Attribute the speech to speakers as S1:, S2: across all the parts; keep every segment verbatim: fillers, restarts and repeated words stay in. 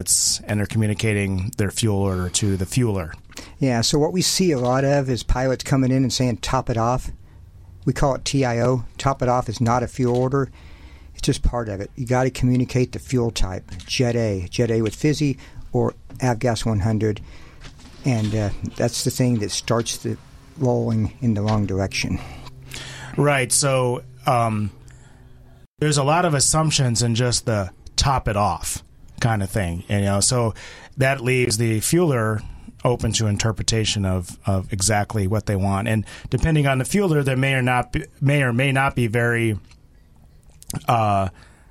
S1: pilots, and they're communicating their fuel order to the fueler.
S2: Yeah, so what we see a lot of is pilots coming in and saying, top it off. We call it T I O. Top it off is not a fuel order. It's just part of it. You got to communicate the fuel type, Jet A, Jet A with Fizzy, or Avgas one hundred. And uh, that's the thing that starts the rolling in the wrong direction.
S1: Right, so um, there's a lot of assumptions in just the top it off kind of thing. And, you know, so that leaves the fueler open to interpretation of, of exactly what they want. And depending on the fueler, they may or not be, may or may not be very uh,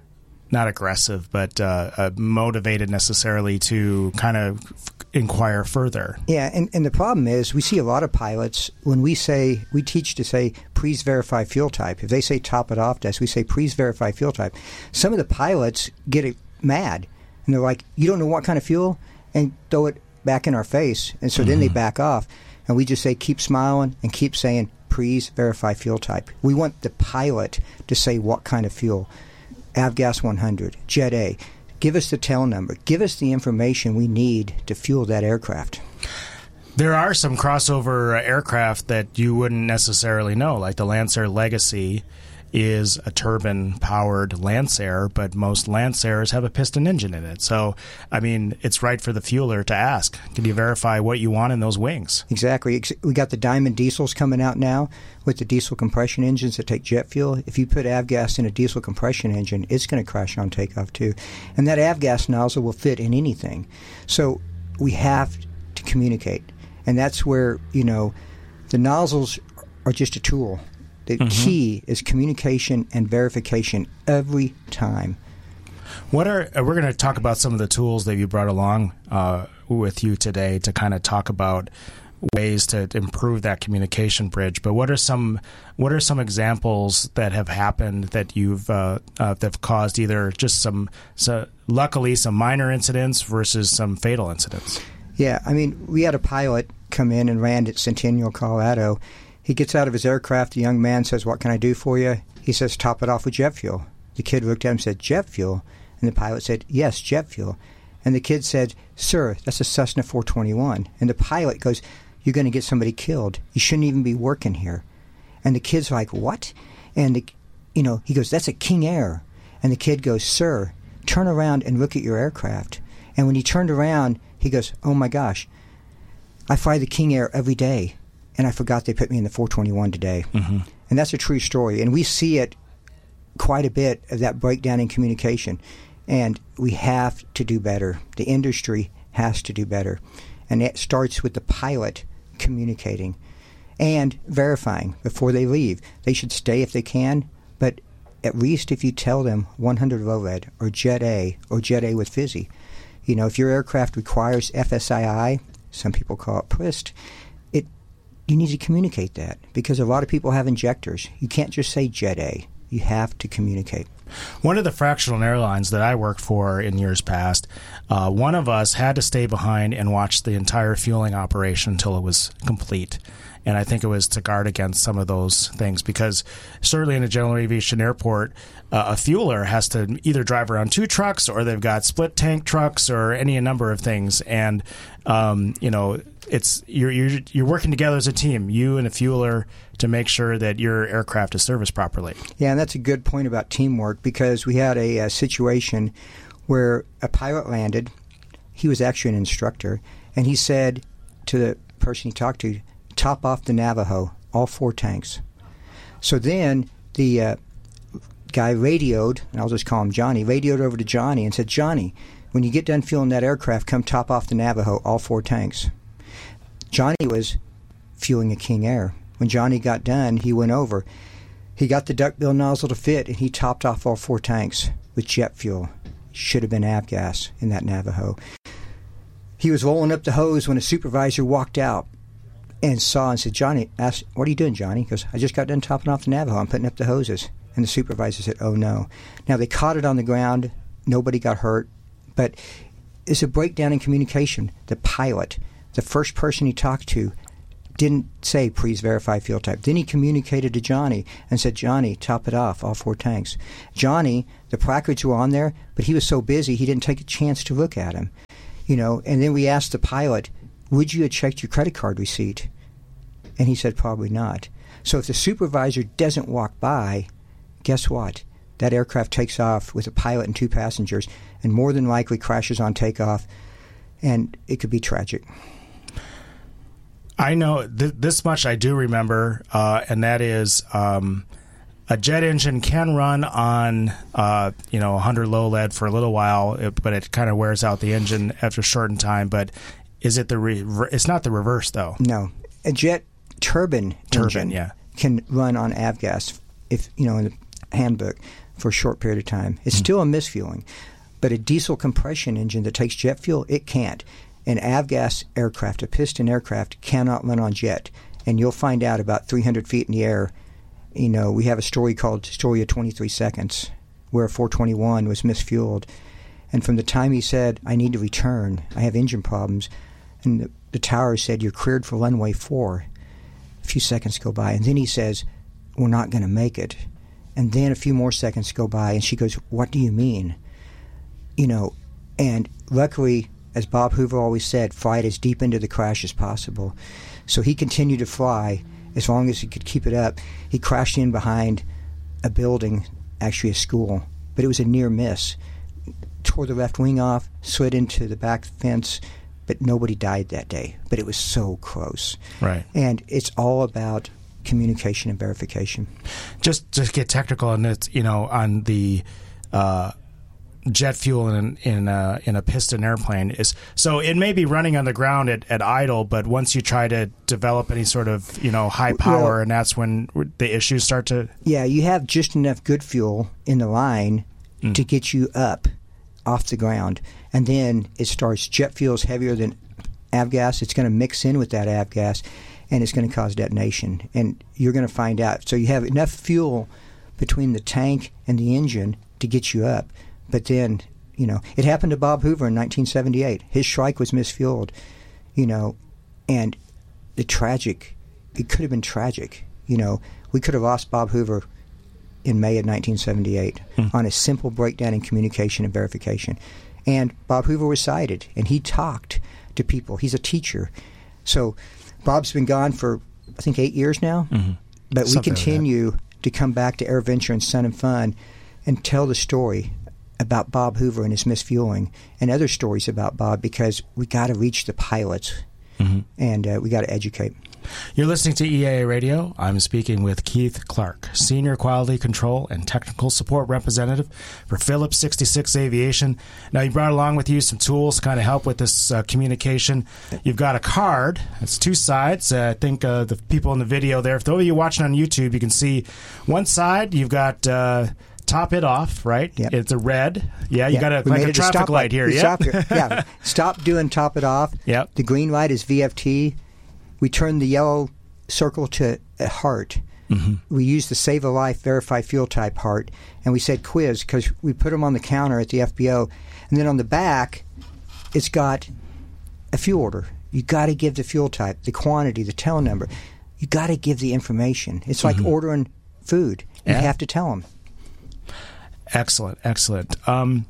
S1: not aggressive, but uh, uh, motivated necessarily to kind of inquire further.
S2: Yeah, and, and the problem is we see a lot of pilots, when we say, we teach to say, please verify fuel type. If they say top it off to us, we say, please verify fuel type. Some of the pilots get it mad, and they're like, you don't know what kind of fuel? And throw it back in our face. And so mm-hmm. then they back off, and we just say, keep smiling and keep saying, please verify fuel type. We want the pilot to say what kind of fuel. Avgas one hundred, Jet A. Give us the tail number. Give us the information we need to fuel that aircraft.
S1: There are some crossover aircraft that you wouldn't necessarily know, like the Lancer Legacy is a turbine-powered Lancer, but most Lancers have a piston engine in it. So, I mean, it's right for the fueler to ask, can you verify what you want in those wings?
S2: Exactly. We got the Diamond diesels coming out now with the diesel compression engines that take jet fuel. If you put avgas in a diesel compression engine, it's going to crash on takeoff too. And that avgas nozzle will fit in anything. So we have to communicate. And that's where, you know, the nozzles are just a tool. The mm-hmm. key is communication and verification every time.
S1: What are we're going to talk about some of the tools that you brought along uh, with you today to kind of talk about ways to improve that communication bridge. But what are some what are some examples that have happened that you've uh, uh, that have caused either just some so luckily some minor incidents versus some fatal incidents?
S2: Yeah, I mean, we had a pilot come in and land at Centennial, Colorado. He gets out of his aircraft. The young man says, what can I do for you? He says, top it off with jet fuel. The kid looked at him and said, jet fuel? And the pilot said, yes, jet fuel. And the kid said, sir, that's a Cessna four twenty-one. And the pilot goes, you're going to get somebody killed. You shouldn't even be working here. And the kid's like, what? And, the, you know, he goes, that's a King Air. And the kid goes, sir, turn around and look at your aircraft. And when he turned around, he goes, oh, my gosh, I fly the King Air every day. And I forgot they put me in the four twenty-one today. Mm-hmm. And that's a true story. And we see it quite a bit of that breakdown in communication. And we have to do better. The industry has to do better. And it starts with the pilot communicating and verifying before they leave. They should stay if they can, but at least if you tell them one hundred low lead or Jet A or Jet A with Fizzy. You know, if your aircraft requires F S I I, some people call it P R I S T, you need to communicate that because a lot of people have injectors. You can't just say Jet A. You have to communicate.
S1: One of the fractional airlines that I worked for in years past, uh, one of us had to stay behind and watch the entire fueling operation until it was complete. And I think it was to guard against some of those things because certainly in a general aviation airport, uh, a fueler has to either drive around two trucks or they've got split tank trucks or any number of things. And, um, you know, it's you're, you're you're working together as a team, you and a fueler, to make sure that your aircraft is serviced properly.
S2: Yeah, and that's a good point about teamwork because we had a, a situation where a pilot landed. He was actually an instructor, and he said to the person he talked to, top off the Navajo, all four tanks. So then the uh, guy radioed, and I'll just call him Johnny, radioed over to Johnny and said, Johnny, when you get done fueling that aircraft, come top off the Navajo, all four tanks. Johnny was fueling a King Air. When Johnny got done, he went over. He got the duckbill nozzle to fit, and he topped off all four tanks with jet fuel. Should have been avgas in that Navajo. He was rolling up the hose when a supervisor walked out and saw and said, Johnny, asked, what are you doing, Johnny? He goes, I just got done topping off the Navajo. I'm putting up the hoses. And the supervisor said, oh, no. Now, they caught it on the ground. Nobody got hurt. But it's a breakdown in communication. The pilot, the first person he talked to, didn't say, please verify fuel type. Then he communicated to Johnny and said, Johnny, top it off, all four tanks. Johnny, the placards were on there, but he was so busy he didn't take a chance to look at him. You know, and then we asked the pilot, would you have checked your credit card receipt? And he said, probably not. So if the supervisor doesn't walk by, guess what? That aircraft takes off with a pilot and two passengers and more than likely crashes on takeoff, and it could be tragic.
S1: I know th- this much I do remember, uh, and that is um, a jet engine can run on uh, you know one hundred low lead for a little while, it, but it kind of wears out the engine after a shortened time. But is it the re- it's not the reverse though?
S2: No, a jet turbine,
S1: turbine
S2: engine
S1: yeah.
S2: can run on avgas if you know in the handbook for a short period of time. It's mm-hmm. still a misfueling, but a diesel compression engine that takes jet fuel, it can't. An avgas aircraft, a piston aircraft, cannot run on jet. And you'll find out about three hundred feet in the air. You know, we have a story called Story of twenty-three seconds, where a four twenty-one was misfueled. And from the time he said, I need to return, I have engine problems, and the, the tower said, you're cleared for runway four. A few seconds go by, and then he says, we're not going to make it. And then a few more seconds go by, and she goes, what do you mean? You know, and luckily, as Bob Hoover always said, fly it as deep into the crash as possible. So he continued to fly as long as he could keep it up. He crashed in behind a building, actually a school, but it was a near miss. Tore the left wing off, slid into the back fence, but nobody died that day. But it was so close.
S1: Right.
S2: And it's all about communication and verification.
S1: Just to get technical on this, you know, on the uh, jet fuel in in a, in a piston airplane is so it may be running on the ground at, at idle, but once you try to develop any sort of you know high power, well, and that's when the issues start to.
S2: Yeah, you have just enough good fuel in the line mm. to get you up off the ground, and then it starts. Jet fuel is heavier than avgas. It's going to mix in with that avgas, and it's going to cause detonation. And you're going to find out. So you have enough fuel between the tank and the engine to get you up. But then, you know, it happened to Bob Hoover in nineteen seventy-eight. His Shrike was misfueled, you know, and the tragic, it could have been tragic. You know, we could have lost Bob Hoover in May of nineteen seventy-eight hmm. on a simple breakdown in communication and verification. And Bob Hoover was cited, and he talked to people. He's a teacher. So Bob's been gone for, I think, eight years now. Mm-hmm. But Something we continue like to come back to AirVenture and Sun and Fun and tell the story about Bob Hoover and his misfueling and other stories about Bob, because we got to reach the pilots mm-hmm. and uh, we got to educate.
S1: You're listening to E A A Radio. I'm speaking with Keith Clark, Senior Quality Control and Technical Support Representative for Phillips sixty-six Aviation. Now, you brought along with you some tools to kind of help with this uh, communication. You've got a card. It's two sides. Uh, I think uh, the people in the video there, if those of you watching on YouTube, you can see one side, you've got... Uh, top it off, right?
S2: Yep.
S1: It's a red. Yeah, you
S2: yep.
S1: got a,
S2: we
S1: like a traffic
S2: a
S1: light here.
S2: Yeah.
S1: Stop
S2: here. Yeah. Stop doing top it off.
S1: Yep.
S2: The green light is V F T. We turn the yellow circle to a heart. Mm-hmm. We use the Save a Life Verify Fuel Type heart, and we said quiz because we put them on the counter at the F B O. And then on the back, it's got a fuel order. You got to give the fuel type, the quantity, the tail number. You got to give the information. It's like mm-hmm. ordering food. You yeah. have to tell them.
S1: Excellent, excellent. Um,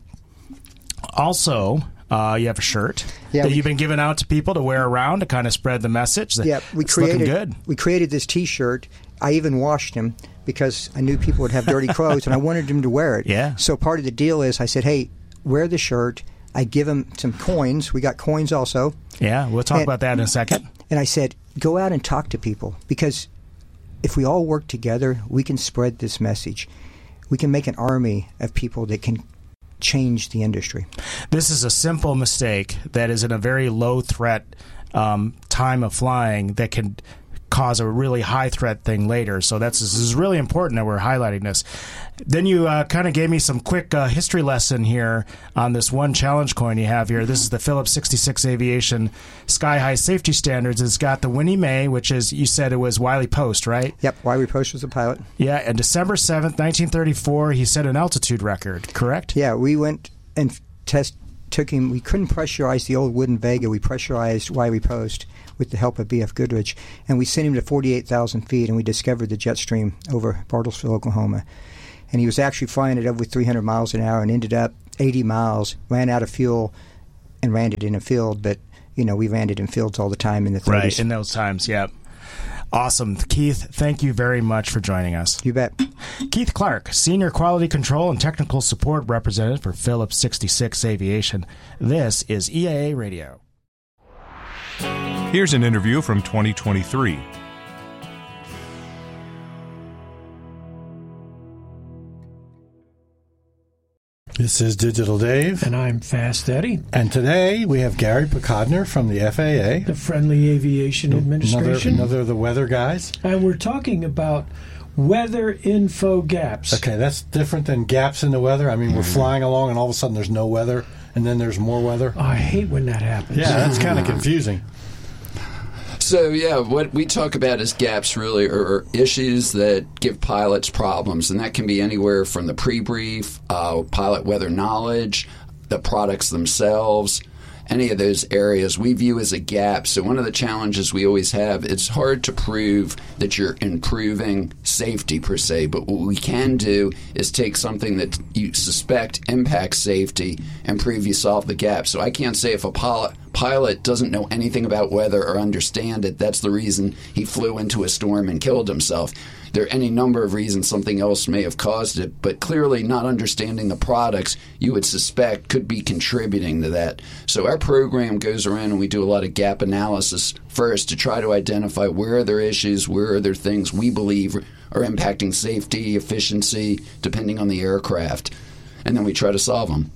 S1: also, uh, you have a shirt yeah, that we, you've been giving out to people to wear around to kind of spread the message. That
S2: yeah, we
S1: it's
S2: created.
S1: Looking good.
S2: We created this T-shirt. I even washed him because I knew people would have dirty clothes, and I wanted them to wear it.
S1: Yeah.
S2: So part of the deal is, I said, "Hey, wear the shirt." I give them some coins. We got coins also.
S1: Yeah, we'll talk and, about that in a second.
S2: And I said, "Go out and talk to people, because if we all work together, we can spread this message. We can make an army of people that can change the industry."
S1: This is a simple mistake that is in a very low threat um, time of flying that can cause a really high threat thing later. So that's this is really important that we're highlighting this. Then you uh, kind of gave me some quick uh, history lesson here on this one challenge coin you have here. This is the Phillips sixty-six Aviation Sky High Safety Standards. It's got the Winnie Mae, which is, you said it was Wiley Post, right?
S2: Yep, Wiley Post was the pilot.
S1: Yeah, and December seventh, nineteen thirty-four, he set an altitude record, correct?
S2: Yeah, we went and test took him. We couldn't pressurize the old wooden Vega. We pressurized Wiley Post with the help of B F Goodrich, and we sent him to forty-eight thousand feet, and we discovered the jet stream over Bartlesville, Oklahoma. And he was actually flying at over three hundred miles an hour and ended up eighty miles, ran out of fuel and landed in a field, but, you know, we landed in fields all the time in the thirties.
S1: Right, in those times, yeah. Awesome. Keith, thank you very much for joining us.
S2: You bet.
S1: Keith Clark, Senior Quality Control and Technical Support Representative for Phillips sixty-six Aviation. This is E A A Radio.
S3: Here's an interview from twenty twenty-three.
S4: This is Digital Dave.
S5: And I'm Fast Eddie.
S4: And today we have Gary Picodner from the F A A.
S5: The Friendly Aviation Administration.
S4: Another, another of the weather guys.
S5: And we're talking about weather info gaps.
S4: Okay, that's different than gaps in the weather. I mean, we're flying along and all of a sudden there's no weather and then there's more weather.
S5: Oh, I hate when that happens.
S4: Yeah, that's kind of confusing.
S6: So, yeah, what we talk about as gaps really are issues that give pilots problems, and that can be anywhere from the pre-brief, uh, pilot weather knowledge, the products themselves, any of those areas we view as a gap. So one of the challenges we always have, it's hard to prove that you're improving safety per se, but what we can do is take something that you suspect impacts safety and prove you solve the gap. So I can't say if a pilot pilot doesn't know anything about weather or understand it, that's the reason he flew into a storm and killed himself. There are any number of reasons something else may have caused it, but clearly not understanding the products you would suspect could be contributing to that. So our program goes around and we do a lot of gap analysis first to try to identify where are there issues, where are there things we believe are impacting safety, efficiency, depending on the aircraft, and then we try to solve them.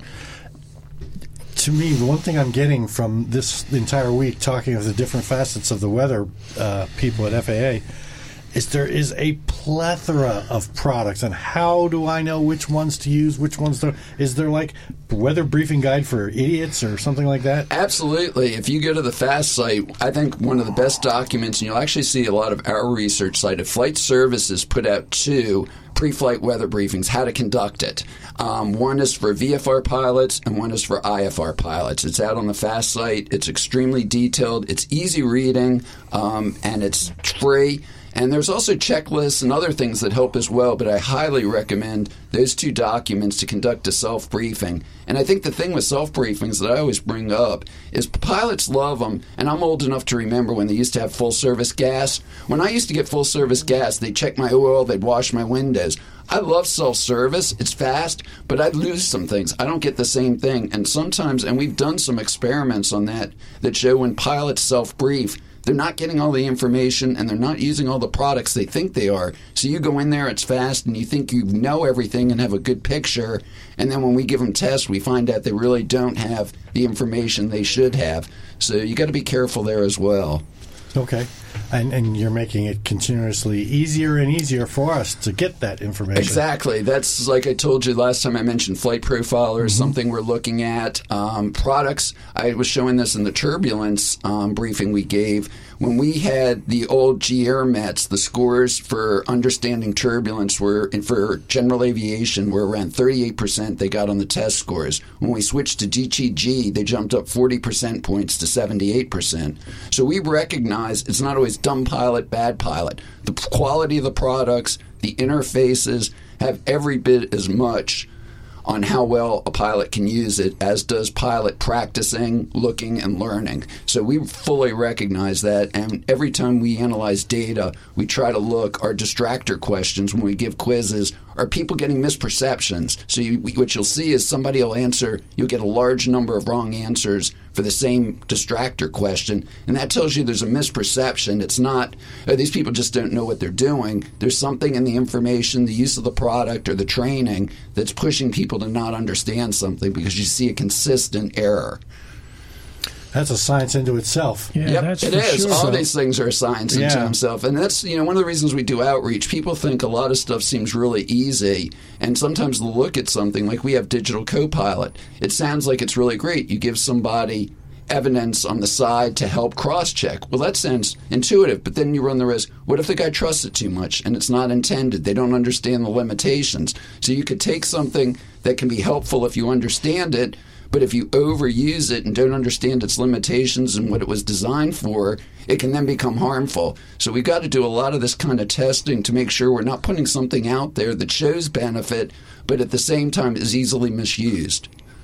S4: To me, the one thing I'm getting from this entire week talking of the different facets of the weather uh, people at F A A is there is a plethora of products, and how do I know which ones to use, which ones to... Is there like weather briefing guide for idiots or something like that?
S6: Absolutely. If you go to the FAST site, I think one of the best documents, and you'll actually see a lot of our research site, Flight Services put out two pre-flight weather briefings, how to conduct it. Um, one is for V F R pilots and one is for I F R pilots. It's out on the FAST site. It's extremely detailed. It's easy reading, um, and it's free. And there's also checklists and other things that help as well, but I highly recommend those two documents to conduct a self-briefing. And I think the thing with self-briefings that I always bring up is pilots love them, and I'm old enough to remember when they used to have full-service gas. When I used to get full-service gas, they'd check my oil, they'd wash my windows. I love self-service. It's fast, but I'd lose some things. I don't get the same thing. And sometimes, and we've done some experiments on that, that show when pilots self-brief, they're not getting all the information and they're not using all the products they think they are. So you go in there, it's fast, and you think you know everything and have a good picture. And then when we give them tests, we find out they really don't have the information they should have. So you got to be careful there as well.
S4: Okay. And, and you're making it continuously easier and easier for us to get that information.
S6: Exactly. That's like I told you last time I mentioned Flight Profiler is mm-hmm. something we're looking at. Um, products, I was showing this in the turbulence um, briefing we gave. When we had the old G Air Mets, the scores for understanding turbulence were, for general aviation, were around thirty-eight percent they got on the test scores. When we switched to D T G, they jumped up forty percent points to seventy-eight percent. So we recognize it's not always dumb pilot, bad pilot. The quality of the products, the interfaces have every bit as much on how well a pilot can use it as does pilot practicing, looking, and learning. So we fully recognize that, and every time we analyze data, we try to look, our distractor questions when we give quizzes, are people getting misperceptions? So you, what you'll see is somebody will answer, you'll get a large number of wrong answers for the same distractor question, and that tells you there's a misperception. It's not, oh, these people just don't know what they're doing. There's something in the information, the use of the product, or the training that's pushing people to not understand something because you see a consistent error.
S4: That's a science into itself.
S5: Yeah,
S6: yep,
S5: that's
S6: it
S5: for
S6: is.
S5: sure.
S6: All these things are a science
S4: yeah.
S6: into themselves. And that's, you know, one of the reasons we do outreach. People think a lot of stuff seems really easy, and sometimes they'll look at something like we have Digital Copilot. It sounds like it's really great. You give somebody evidence on the side to help cross-check. Well, that sounds intuitive, but then you run the risk. What if the guy trusts it too much and it's not intended? They don't understand the limitations. So you could take something that can be helpful if you understand it, but if you overuse it and don't understand its limitations and what it was designed for, it can then become harmful. So we've got to do a lot of this kind of testing to make sure we're not putting something out there that shows benefit, but at the same time is easily misused.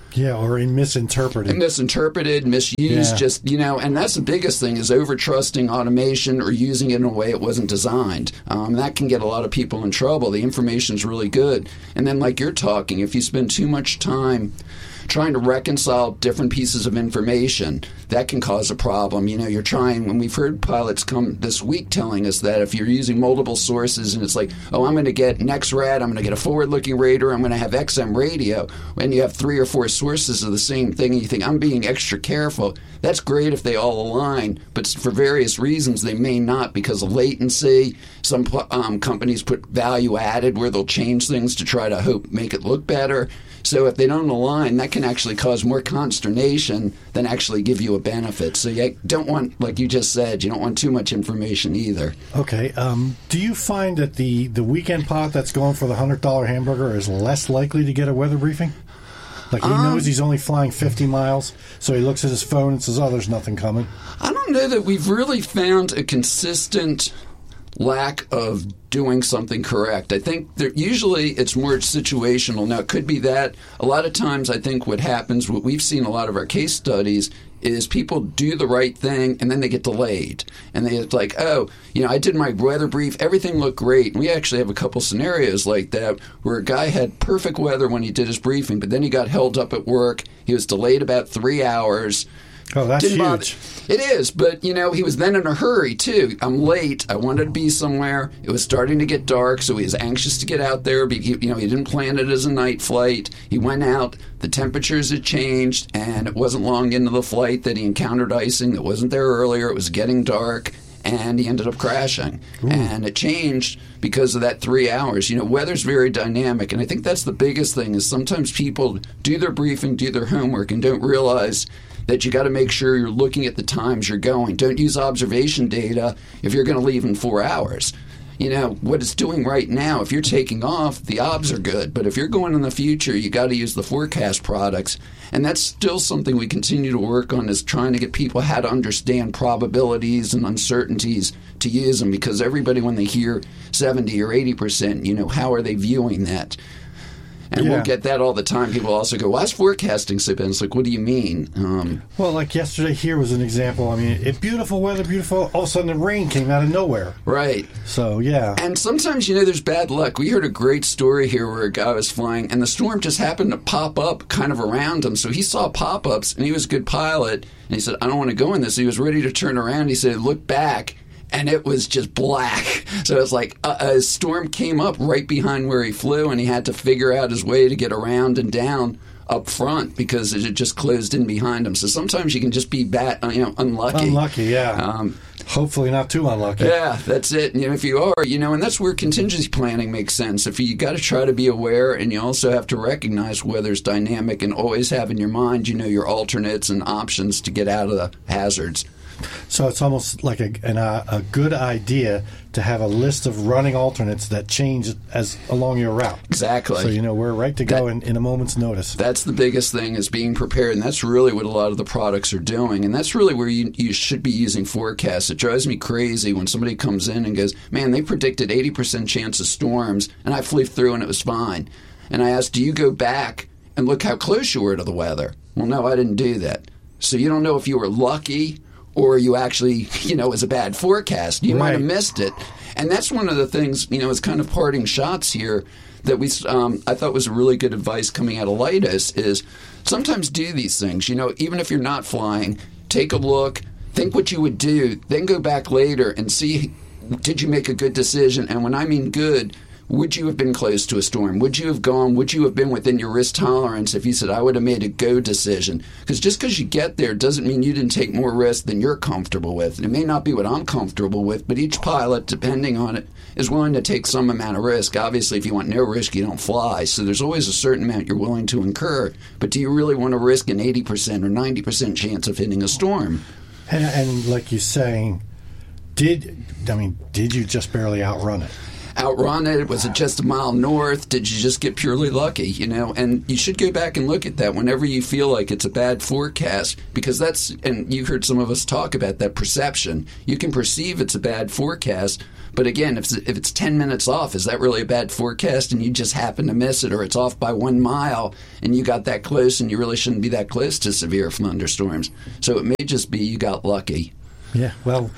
S4: Yeah, or misinterpreted.
S6: And misinterpreted, misused,
S4: Yeah.
S6: just, you know, and that's the biggest thing is over-trusting automation or using it in a way it wasn't designed. Um, that can get a lot of people in trouble. The information's really good. And then, like you're talking, if you spend too much time trying to reconcile different pieces of information, that can cause a problem. You know, you're trying, when we've heard pilots come this week telling us that if you're using multiple sources and it's like, oh, I'm going to get an X RAD, I'm going to get a forward-looking radar, I'm going to have X M radio, and you have three or four sources of the same thing, and you think, I'm being extra careful. That's great if they all align, but for various reasons they may not because of latency. Some um, companies put value added where they'll change things to try to hope make it look better. So if they don't align, that can actually cause more consternation than actually give you a benefit. So you don't want, like you just said, you don't want too much information either.
S4: Okay. Um, do you find that the, the weekend pot that's going for the one hundred dollar hamburger is less likely to get a weather briefing? Like he um, knows he's only flying fifty miles, so he looks at his phone and says, oh, there's nothing coming.
S6: I don't know that we've really found a consistent lack of doing something correct. I think that usually it's more situational. Now, it could be that. A lot of times I think what happens, what we've seen a lot of our case studies, is people do the right thing and then they get delayed. And they it's like, oh, you know, I did my weather brief, everything looked great. And we actually have a couple scenarios like that where a guy had perfect weather when he did his briefing, but then he got held up at work. He was delayed about three hours.
S4: Oh, that's
S6: Didn't
S4: huge.
S6: Bother. It is, but, you know, he was then in a hurry, too. I'm late. I wanted to be somewhere. It was starting to get dark, so he was anxious to get out there. But, you know, he didn't plan it as a night flight. He went out. The temperatures had changed, and it wasn't long into the flight that he encountered icing that wasn't there earlier. It was getting dark, and he ended up crashing. Ooh. And it changed because of that three hours. You know, weather's very dynamic, and I think that's the biggest thing is sometimes people do their briefing, do their homework, and don't realize that you got to make sure you're looking at the times you're going. Don't use observation data if you're going to leave in four hours. You know, what it's doing right now, if you're taking off, the obs are good. But if you're going in the future, you got to use the forecast products. And that's still something we continue to work on is trying to get people how to understand probabilities and uncertainties to use them. Because everybody, when they hear seventy or eighty percent, you know, how are they viewing that? And
S4: yeah.
S6: we'll get that all the time. People also go, why is forecasting so bad? It's like, what do you mean? Um,
S4: well, like yesterday here was an example. I mean, it beautiful weather, beautiful. All of a sudden, the rain came out of nowhere.
S6: Right.
S4: So, yeah.
S6: And sometimes, you know, there's bad luck. We heard a great story here where a guy was flying, and the storm just happened to pop up kind of around him. So he saw pop-ups, and he was a good pilot. And he said, I don't want to go in this. He was ready to turn around. He said, look back. And it was just black. So it's like a, a storm came up right behind where he flew, and he had to figure out his way to get around and down up front because it had just closed in behind him. So sometimes you can just be bad, you know, unlucky.
S4: Unlucky, yeah.
S6: Um,
S4: Hopefully not too unlucky.
S6: Yeah, that's it. And, you know, if you are, you know, and that's where contingency planning makes sense. If you got to try to be aware, and you also have to recognize weather's dynamic, and always have in your mind, you know, your alternates and options to get out of the hazards.
S4: So it's almost like a, an, uh, a good idea to have a list of running alternates that change as along your route.
S6: Exactly.
S4: So you know we're right to go
S6: that,
S4: in, in a moment's notice.
S6: That's the biggest thing is being prepared, and that's really what a lot of the products are doing. And that's really where you, you should be using forecasts. It drives me crazy when somebody comes in and goes, man, they predicted eighty percent chance of storms, and I flew through and it was fine. And I asked, do you go back and look how close you were to the weather? Well, no, I didn't do that. So you don't know if you were lucky or you actually, you know, it was a bad forecast. You
S4: right.
S6: might have missed it. And that's one of the things, you know, it's kind of parting shots here that we, um, I thought was really good advice coming out of Leidos is sometimes do these things. You know, even if you're not flying, take a look, think what you would do, then go back later and see, did you make a good decision? And when I mean good, would you have been close to a storm? Would you have gone? Would you have been within your risk tolerance if you said, I would have made a go decision? Because just because you get there doesn't mean you didn't take more risk than you're comfortable with. It may not be what I'm comfortable with, but each pilot, depending on it, is willing to take some amount of risk. Obviously, if you want no risk, you don't fly. So there's always a certain amount you're willing to incur. But do you really want to risk an eighty percent or ninety percent chance of hitting a storm?
S4: And, and like you're saying, did I mean, did you just barely outrun it?
S6: Outrun it? Was it just a mile north? Did you just get purely lucky? You know, and you should go back and look at that whenever you feel like it's a bad forecast, because that's, and you heard some of us talk about that perception. You can perceive it's a bad forecast, But again, if it's, if it's ten minutes off, is that really a bad forecast and you just happen to miss it, or it's off by one mile and you got that close and you really shouldn't be that close to severe thunderstorms? So it may just be you got lucky.
S4: Yeah, well,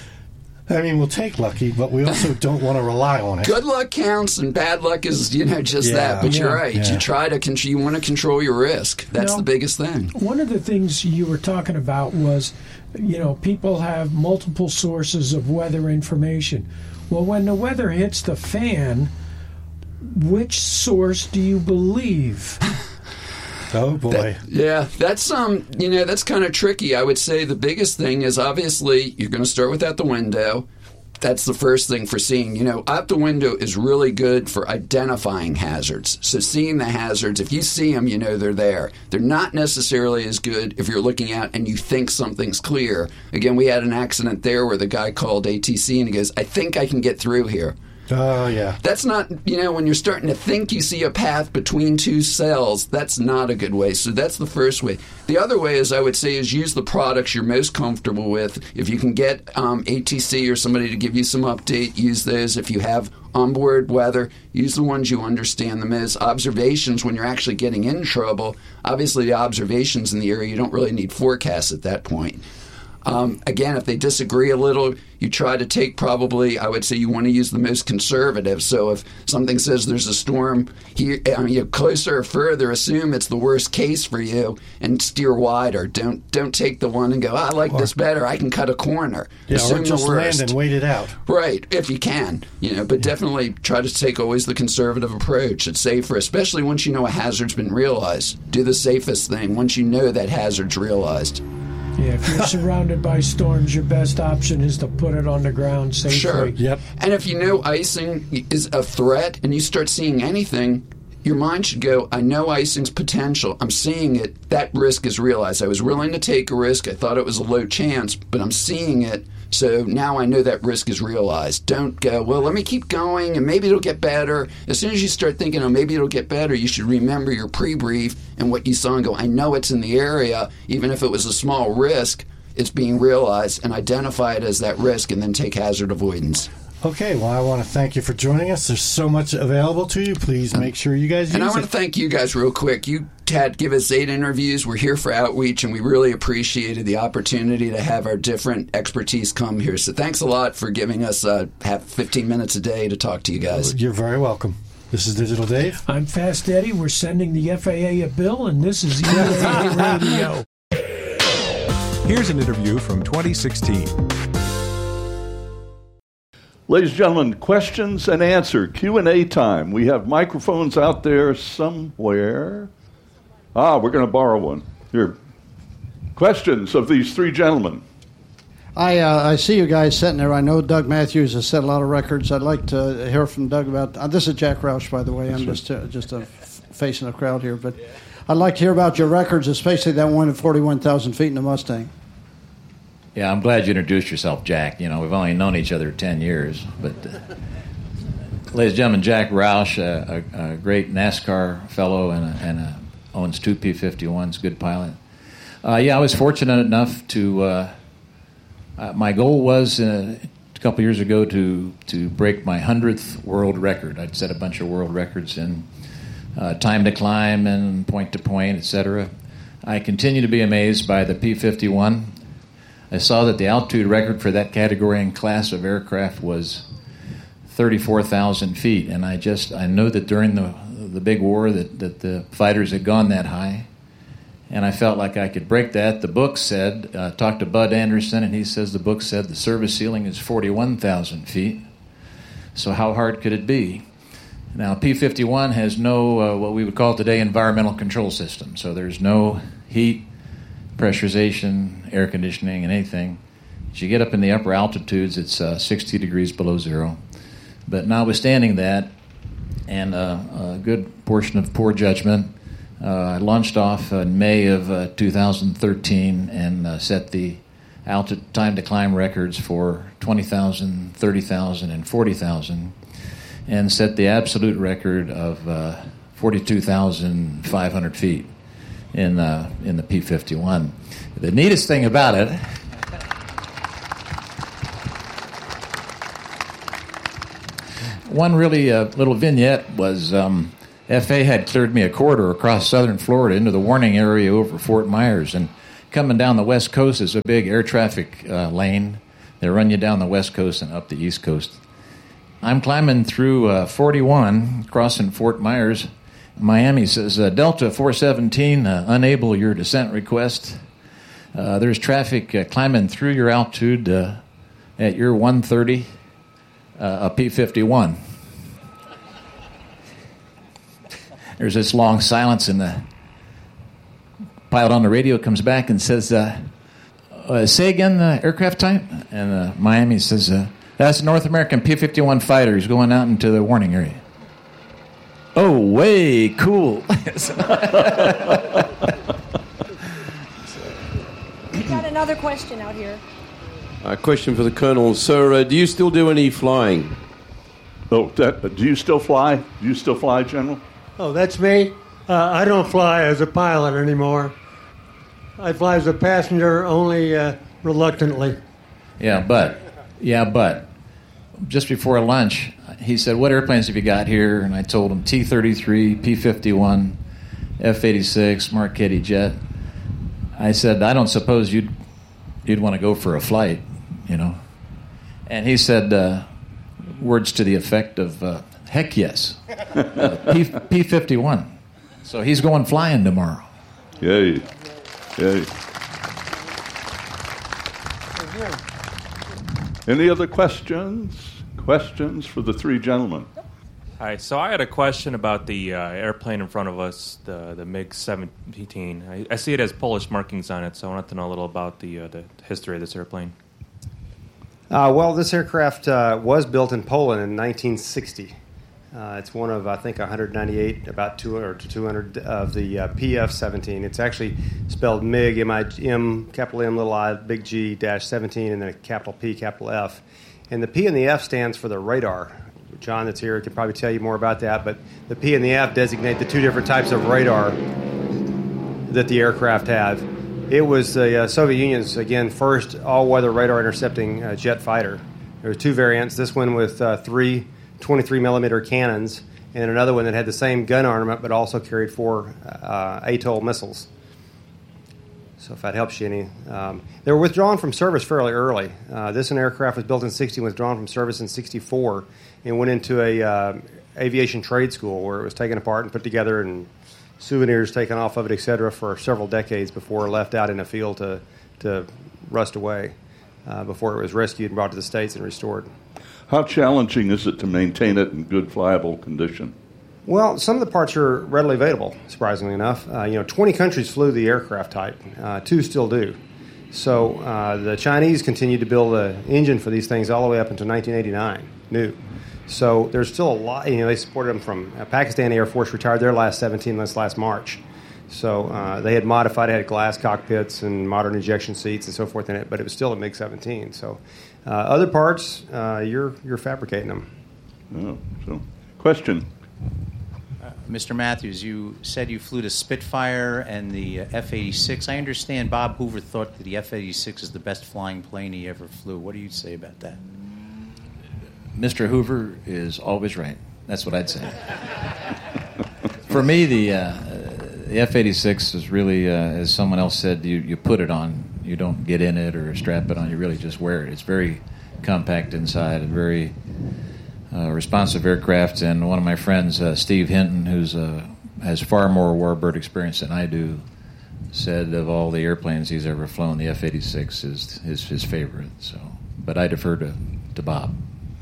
S4: I mean, we'll take lucky, but we also don't want to rely on it.
S6: Good luck counts, and bad luck is, you know, just
S4: Yeah,
S6: that. But
S4: yeah,
S6: you're right.
S4: yeah.
S6: You try to con- you want to control your risk. That's
S5: Now,
S6: the biggest thing.
S5: One of the things you were talking about was, you know, people have multiple sources of weather information. Well, when the weather hits the fan, which source do you believe?
S4: Oh, boy.
S6: That, yeah, that's um, you know, that's kind of tricky. I would say the biggest thing is obviously you're going to start with out the window. That's the first thing for seeing. You know, out the window is really good for identifying hazards. So seeing the hazards, if you see them, you know they're there. They're not necessarily as good if you're looking out and you think something's clear. Again, we had an accident there where the guy called A T C and he goes, I think I can get through here.
S4: Oh, yeah.
S6: That's not, you know, when you're starting to think you see a path between two cells, that's not a good way. So that's the first way. The other way, is I would say, is use the products you're most comfortable with. If you can get um, A T C or somebody to give you some update, use those. If you have onboard weather, use the ones you understand the most. Observations, when you're actually getting in trouble, obviously the observations in the area, you don't really need forecasts at that point. Um, again, if they disagree a little, you try to take probably, I would say you want to use the most conservative. So if something says there's a storm here, I mean, closer or further, assume it's the worst case for you and steer wider. Don't don't take the one and go, I like
S4: Or-
S6: this better, I can cut a corner.
S4: Yeah,
S6: assume
S4: or just
S6: the worst.
S4: land and wait it out.
S6: Right, if you can, you know, but definitely try to take always the conservative approach. It's safer, especially once you know a hazard's been realized. Do the safest thing once you know that hazard's realized.
S5: Yeah, if you're surrounded by storms, your best option is to put it on the ground safely.
S6: Sure.
S4: Yep.
S6: And if you know icing is a threat and you start seeing anything, your mind should go, I know icing's potential. I'm seeing it. That risk is realized. I was willing to take a risk. I thought it was a low chance, but I'm seeing it. So now I know that risk is realized. Don't go, well, let me keep going and maybe it'll get better. As soon as you start thinking, oh, maybe it'll get better, you should remember your pre-brief and what you saw and go, I know it's in the area. Even if it was a small risk, it's being realized, and identify it as that risk and then take hazard avoidance.
S4: Okay, well, I want to thank you for joining us. There's so much available to you. Please make sure you guys use
S6: And I
S4: it.
S6: want to thank you guys real quick. You had give us eight interviews. We're here for outreach, and we really appreciated the opportunity to have our different expertise come here. So thanks a lot for giving us uh, have fifteen minutes a day to talk to you guys.
S4: You're very welcome. This is Digital Dave.
S5: I'm Fast Eddie. We're sending the F A A a bill, and this is E A A Radio.
S3: Here's an interview from twenty sixteen.
S7: Ladies and gentlemen, questions and answer, Q and A time. We have microphones out there somewhere. Ah, we're going to borrow one. Here. Questions of these three gentlemen.
S8: I uh, I see you guys sitting there. I know Doug Matthews has set a lot of records. I'd like to hear from Doug about. Uh, this is Jack Roush, by the way. I'm just uh, just uh, facing the crowd here, but I'd like to hear about your records, especially that one at forty-one thousand feet in the Mustang.
S9: Yeah, I'm glad you introduced yourself, Jack. You know, we've only known each other ten years, but uh, ladies and gentlemen, Jack Roush, a, a, a great NASCAR fellow and, a, and a, owns two P fifty-ones, good pilot. Uh, yeah, I was fortunate enough to. Uh, uh, my goal was uh, a couple years ago to to break my hundredth world record. I'd set a bunch of world records in uh, time to climb and point to point, et cetera. I continue to be amazed by the P fifty-one. I saw that the altitude record for that category and class of aircraft was thirty-four thousand feet, and I just I know that during the the big war that, that the fighters had gone that high, and I felt like I could break that. The book said, uh, talked to Bud Anderson, and he says the book said the service ceiling is forty-one thousand feet, so how hard could it be? Now, P fifty-one has no, uh, what we would call today, environmental control system, so there's no heat, pressurization, air conditioning, and anything. As you get up in the upper altitudes, it's uh, sixty degrees below zero. But notwithstanding that, and uh, a good portion of poor judgment, uh, I launched off in May of uh, two thousand thirteen and uh, set the altitude time to climb records for twenty thousand, thirty thousand, and forty thousand, and set the absolute record of uh, forty-two thousand five hundred feet in uh, in the P fifty-one. The neatest thing about it, one really uh, little vignette was um, F A had cleared me a corridor across southern Florida into the warning area over Fort Myers, and coming down the west coast is a big air traffic uh, lane. They run you down the west coast and up the east coast. I'm climbing through uh, forty-one, crossing Fort Myers. Miami says, uh, Delta four seventeen, uh, unable your descent request. Uh, there's traffic uh, climbing through your altitude uh, at your one thirty, uh, a P fifty-one. There's this long silence, and the pilot on the radio comes back and says, uh, uh, say again the aircraft type? And uh, Miami says, uh, that's a North American P fifty-one fighter. He's going out into the warning area. Oh, way cool.
S10: We got another question out here.
S11: A question for the Colonel. Sir, uh, do you still do any flying?
S7: Oh, that, do you still fly? Do you still fly, General?
S12: Oh, that's me? Uh, I don't fly as a pilot anymore. I fly as a passenger only uh, reluctantly.
S9: Yeah, but, yeah, but, just before lunch, he said, what airplanes have you got here? And I told him T thirty-three, P fifty-one, F eighty-six, Marchetti jet. I said, I don't suppose you'd you'd want to go for a flight, you know. And he said, uh, words to the effect of, uh, heck yes, uh, P, P fifty-one. So he's going flying tomorrow.
S7: Yay. Yay. Any other questions? Questions for the three gentlemen?
S13: Hi. So I had a question about the uh, airplane in front of us, the the MiG seventeen. I, I see it has Polish markings on it, so I wanted to know a little about the uh, the history of this airplane.
S14: Uh, well, this aircraft uh, was built in Poland in nineteen sixty. Uh, it's one of, I think, one hundred ninety-eight, about two hundred to two hundred of the uh, P F seventeen. It's actually spelled MiG, M I M, capital M, little I, big G, dash seventeen, and then a capital P, capital F. And the P and the F stands for the radar. John that's here can probably tell you more about that, but the P and the F designate the two different types of radar that the aircraft have. It was the uh, Soviet Union's, again, first all-weather radar intercepting uh, jet fighter. There were two variants, this one with uh, three twenty-three millimeter cannons, and another one that had the same gun armament but also carried four uh, Atoll missiles. So if that helps you any. Um, they were withdrawn from service fairly early. Uh, this an aircraft was built in sixty, withdrawn from service in sixty-four, and went into a uh, aviation trade school where it was taken apart and put together and souvenirs taken off of it, et cetera, for several decades before left out in a field to, to rust away, uh, before it was rescued and brought to the States and restored.
S7: How challenging is it to maintain it in good flyable condition?
S14: Well, some of the parts are readily available, surprisingly enough. Uh, you know, twenty countries flew the aircraft type. Uh, two still do. So uh, the Chinese continued to build an engine for these things all the way up until nineteen eighty-nine, new. So there's still a lot. You know, they supported them from uh, Pakistan Air Force retired their last seventeen this last March. So uh, they had modified, it had glass cockpits and modern ejection seats and so forth in it, but it was still a MiG seventeen. So uh, other parts, uh, you're you're fabricating them.
S7: Oh, so question.
S15: Mister Matthews, you said you flew the Spitfire and the uh, F eighty-six. I understand Bob Hoover thought that the F eighty-six is the best flying plane he ever flew. What do you say about that?
S9: Mister Hoover is always right. That's what I'd say. For me, the, uh, the F eighty-six is really, uh, as someone else said, you, you put it on. You don't get in it or strap it on. You really just wear it. It's very compact inside and very... Uh, responsive aircraft, and one of my friends, uh, Steve Hinton, who's uh, has far more warbird experience than I do, said of all the airplanes he's ever flown, the F eighty-six is his his favorite. So, but I defer to, to Bob.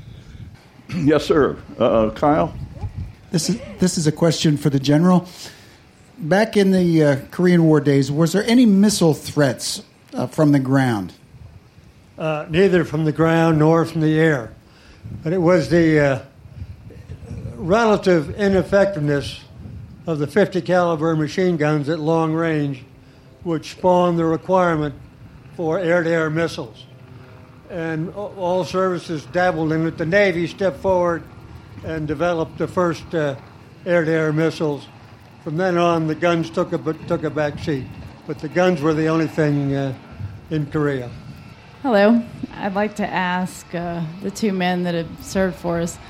S7: Yes, sir. Uh, Kyle?
S16: This is this is a question for the general. Back in the uh, Korean War days, was there any missile threats uh, from the ground?
S12: Uh, neither from the ground nor from the air. But it was the uh, relative ineffectiveness of the fifty caliber machine guns at long range which spawned the requirement for air-to-air missiles. And all services dabbled in it. The Navy stepped forward and developed the first uh, air-to-air missiles. From then on, the guns took a, took a back seat. But the guns were the only thing uh, in Korea.
S17: Hello. I'd like to ask uh, the two men that have served for us,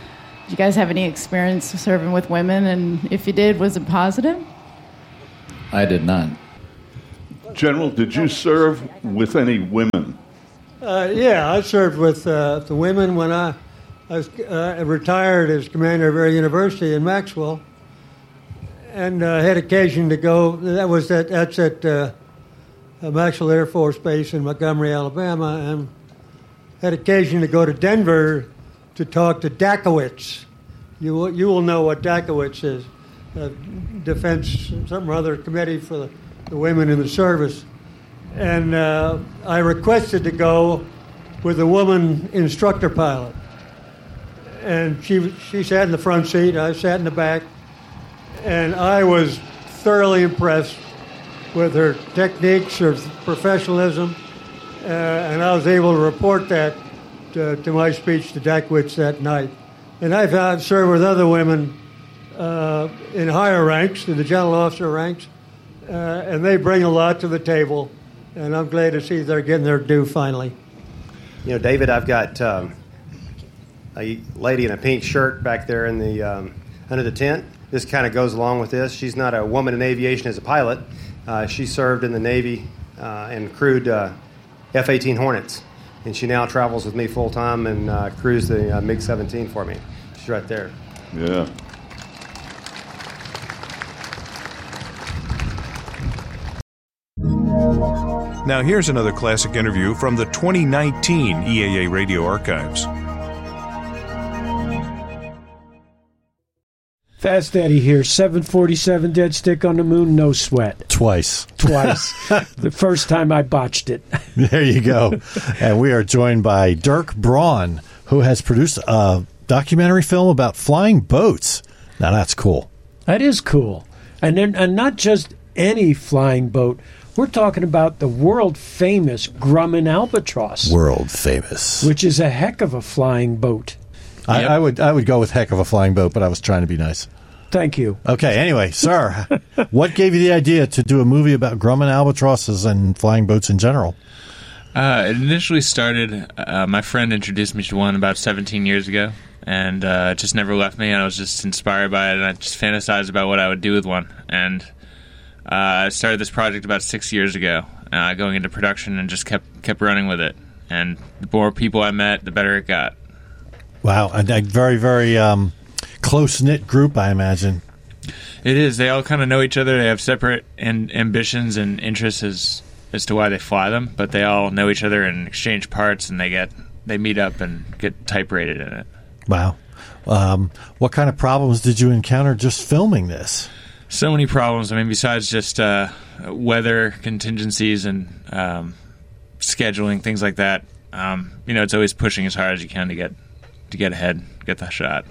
S17: you guys have any experience serving with women? And if you did, was it positive?
S9: I did not.
S7: General, did you serve with any women?
S12: Uh, yeah, I served with uh, the women when I, I was uh, retired as commander of Air University in Maxwell, and uh, had occasion to go. That was at that's at uh, Maxwell Air Force Base in Montgomery, Alabama, and had occasion to go to Denver to talk to Dakowitz. You will, you will know what Dakowitz is, uh, Defense some other committee for the, the women in the service. And uh, I requested to go with a woman instructor pilot. And she she sat in the front seat, I sat in the back, and I was thoroughly impressed with her techniques, her professionalism, uh, and I was able to report that to, to my speech to Dakowitz that night. And I've, I've served with other women uh, in higher ranks, in the general officer ranks, uh, and they bring a lot to the table. And I'm glad to see they're getting their due finally.
S14: You know, David, I've got um, a lady in a pink shirt back there in the um, under the tent. This kind of goes along with this. She's not a woman in aviation as a pilot. Uh, she served in the Navy uh, and crewed uh, F eighteen Hornets. And she now travels with me full-time and uh, crews the uh, MiG seventeen for me. She's right there.
S7: Yeah.
S3: Now here's another classic interview from the twenty nineteen E A A Radio Archives.
S5: Fast Eddie here, seven forty-seven Dead Stick on the Moon, no sweat.
S4: Twice.
S5: Twice. The first time I botched it.
S4: There you go. And we are joined by Dirk Braun, who has produced a documentary film about flying boats. Now that's cool.
S5: That is cool. And, then, and not just any flying boat. We're talking about the world-famous Grumman Albatross.
S4: World famous.
S5: Which is a heck of a flying boat.
S4: I, I would I would go with heck of a flying boat, but I was trying to be nice.
S5: Thank you.
S4: Okay, anyway, sir, what gave you the idea to do a movie about Grumman albatrosses and flying boats in general?
S18: Uh, it initially started, uh, my friend introduced me to one about seventeen years ago, and uh, it just never left me, and I was just inspired by it, and I just fantasized about what I would do with one. And uh, I started this project about six years ago, uh, going into production, and just kept kept running with it. And the more people I met, the better it got.
S4: Wow, a, a very, very um, close-knit group, I imagine.
S18: It is. They all kind of know each other. They have separate and ambitions and interests as, as to why they fly them, but they all know each other and exchange parts, and they get they meet up and get type rated in it.
S4: Wow. Um, what kind of problems did you encounter just filming this?
S18: So many problems. I mean, besides just uh, weather contingencies and um, scheduling, things like that, um, you know, it's always pushing as hard as you can to get to get ahead, get the shot.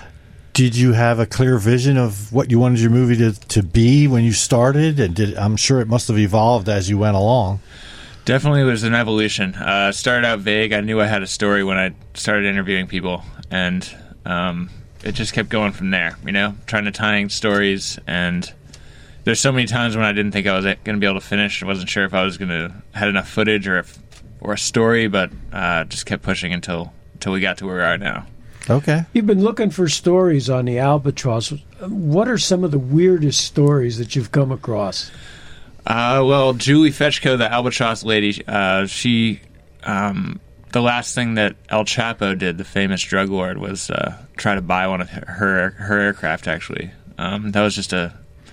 S4: Did you have a clear vision of what you wanted your movie to, to be when you started? And did, I'm sure it must have evolved as you went along.
S18: Definitely was an evolution. Uh, started out vague. I knew I had a story when I started interviewing people, and um, it just kept going from there, you know, trying to tie in stories. And there's so many times when I didn't think I was going to be able to finish. I wasn't sure if I was going to had enough footage or if, or a story, but uh, just kept pushing until until we got to where we are now.
S4: Okay.
S5: You've been looking for stories on the Albatross. What are some of the weirdest stories that you've come across?
S18: Uh, well, Julie Fetchko, the Albatross lady, uh, she, um, the last thing that El Chapo did, the famous drug lord, was uh, try to buy one of her her aircraft, actually. Um, that was just a,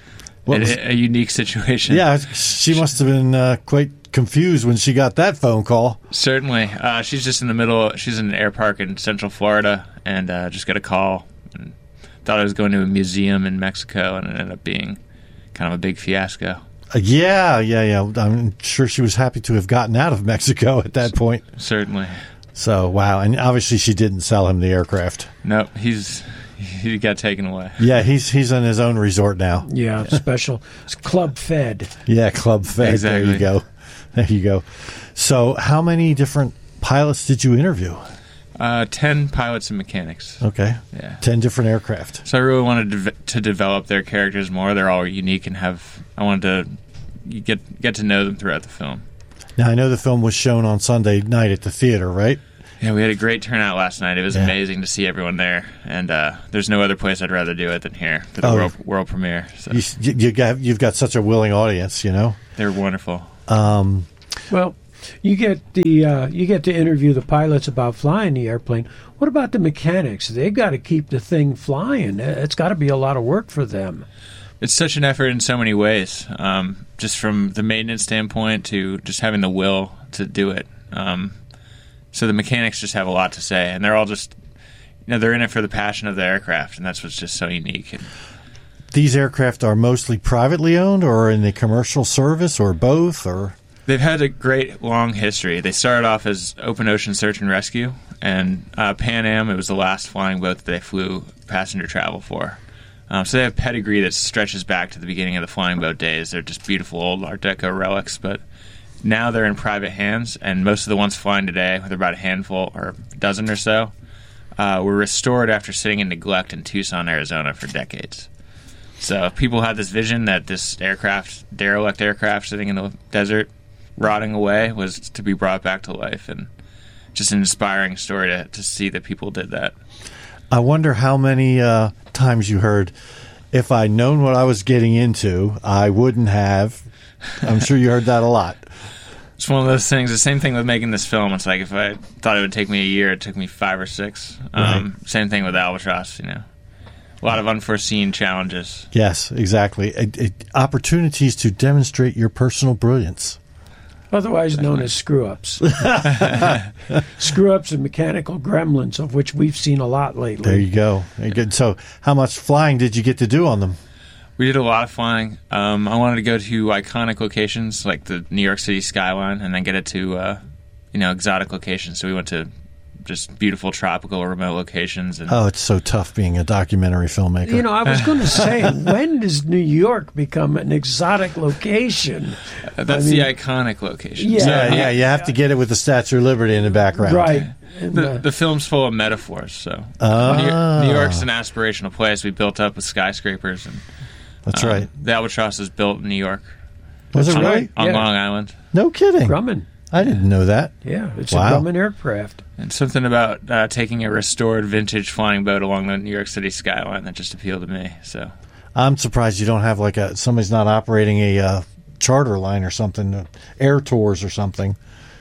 S18: a,
S4: was,
S18: a unique situation.
S4: Yeah, she must have been uh, quite confused when she got that phone call.
S18: Certainly. Uh, she's just in the middle. She's in an air park in Central Florida, and uh, just got a call. And thought I was going to a museum in Mexico, and it ended up being kind of a big fiasco.
S4: Uh, yeah, yeah, yeah. I'm sure she was happy to have gotten out of Mexico at that point.
S18: Certainly.
S4: So, wow. And obviously she didn't sell him the aircraft.
S18: No, he's he got taken away.
S4: Yeah, he's he's on his own resort now.
S5: Yeah, yeah. Special. It's Club Fed.
S4: Yeah, Club Fed.
S18: Exactly.
S4: There you go. There you go. So how many different pilots did you interview?
S18: Uh, ten pilots and mechanics.
S4: Okay.
S18: Yeah.
S4: Ten different aircraft.
S18: So I really wanted to, de- to develop their characters more. They're all unique and have. I wanted to get get to know them throughout the film.
S4: Now I know the film was shown on Sunday night at the theater, right?
S18: Yeah, we had a great turnout last night. It was
S4: Yeah.
S18: amazing to see everyone there, and uh, there's no other place I'd rather do it than here for the
S4: Oh.
S18: world, world premiere. So
S4: You, you got you've got such a willing audience, you know.
S18: they're wonderful.
S4: Um,
S5: Well, you get the uh, you get to interview the pilots about flying the airplane. What about the mechanics? They've got to keep the thing flying. It's got to be a lot of work for them.
S18: It's such an effort in so many ways, um, just from the maintenance standpoint to just having the will to do it. Um, so the mechanics just have a lot to say, and they're all just, you know, they're in it for the passion of the aircraft, and that's what's just so unique. And
S4: these aircraft are mostly privately owned, or in the commercial service, or both, or
S18: they've had a great long history. They started off as open ocean search and rescue, and uh, Pan Am, it was the last flying boat that they flew passenger travel for. Um, so they have pedigree that stretches back to the beginning of the flying boat days. They're just beautiful old Art Deco relics, but now they're in private hands, and most of the ones flying today, with about a handful or a dozen or so, uh, were restored after sitting in neglect in Tucson, Arizona for decades. So people had this vision that this aircraft, derelict aircraft sitting in the desert, rotting away, was to be brought back to life, and just an inspiring story to, to see that people did that.
S4: I wonder how many uh, times you heard, if I'd known what I was getting into, I wouldn't have. I'm sure you heard that a lot.
S18: It's one of those things. The same thing with making this film. It's like if I thought it would take me a year, it took me five or six. Um,
S4: Right.
S18: Same thing with Albatross, you know. A lot of unforeseen challenges.
S4: Yes, exactly. It, it, opportunities to demonstrate your personal brilliance.
S5: Otherwise known as screw-ups. Screw-ups and mechanical gremlins, of which we've seen a lot lately.
S4: There you go. There you go. So how much flying did you get to do on them?
S18: We did a lot of flying. Um, I wanted to go to iconic locations like the New York City skyline, and then get it to uh, you know exotic locations. So we went to just beautiful tropical remote locations. And
S4: Oh, it's so tough being a documentary filmmaker.
S5: You know, I was going to say, when does New York become an exotic location?
S18: That's
S5: I mean,
S18: the iconic location.
S5: Yeah,
S18: So,
S4: yeah, yeah, you have to get it with the Statue of Liberty in the background.
S5: Right. And,
S18: The,
S5: uh,
S18: the film's full of metaphors. So
S4: Ah.
S18: New, New York's an aspirational place. We built up with skyscrapers, and
S4: That's
S18: um,
S4: right.
S18: The Albatross was built in New York.
S4: Was it
S18: on,
S4: really?
S18: on
S5: Yeah.
S18: Long Island?
S4: No kidding.
S5: Grumman.
S4: I didn't know that.
S5: Yeah, it's
S4: Wow.
S5: a Grumman aircraft.
S18: And something about uh, taking a restored vintage flying boat along the New York City skyline that just appealed to me. So
S4: I'm surprised you don't have like a somebody's not operating a uh, charter line or something, uh, air tours or something.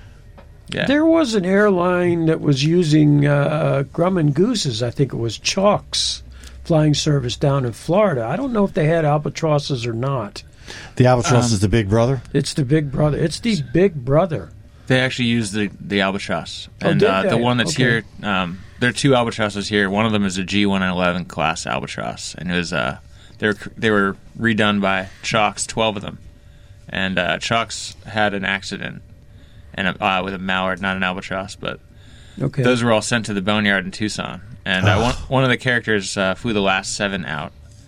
S18: yeah,
S5: There was an airline that was using uh, Grumman Gooses. I think it was Chalk's flying service down in Florida. I don't know if they had Albatrosses or not.
S4: The Albatross
S18: Um,
S4: is the big brother.
S5: It's the big brother. It's the big brother.
S18: they actually used the the Albatross,
S5: Oh,
S18: and
S5: did
S18: uh, the
S5: they?
S18: one that's
S5: Okay.
S18: here. Um, there are two Albatrosses here. One of them is a G one eleven class Albatross, and it was uh, they were they were redone by Chalk's, twelve of them, and uh, Chalk's had an accident and a, uh, with a Mallard, not an Albatross, but
S5: Okay.
S18: those were all sent to the boneyard in Tucson, and uh, one one of the characters uh, flew the last seven out,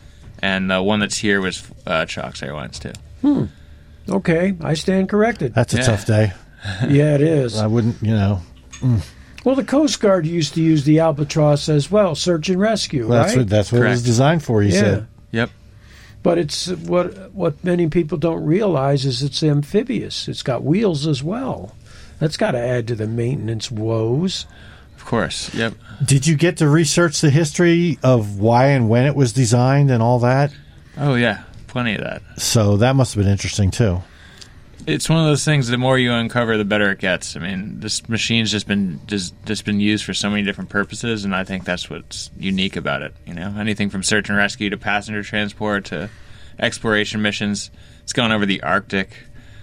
S18: and the one that's here was uh, Chalk's Airlines too.
S5: Hmm. Okay, I stand corrected.
S4: That's a
S18: Yeah.
S4: tough day.
S5: Yeah, it is.
S4: I wouldn't, you know. Mm.
S5: Well, the Coast Guard used to use the Albatross as well, search and rescue,
S4: That's
S5: right?
S4: what that's what it was
S18: Correct.
S4: designed for. You
S5: Yeah.
S4: said.
S18: Yep.
S5: But it's what what many people don't realize is it's amphibious. It's got wheels as well. That's got to add to the maintenance woes.
S18: Of course. Yep.
S4: Did you get to research the history of why and when it was designed and all that?
S18: Oh yeah, plenty of that.
S4: So that must have been interesting too.
S18: It's one of those things. The more you uncover, the better it gets. I mean, this machine's just been just, just been used for so many different purposes, and I think that's what's unique about it. You know, anything from search and rescue to passenger transport to exploration missions. It's gone over the Arctic.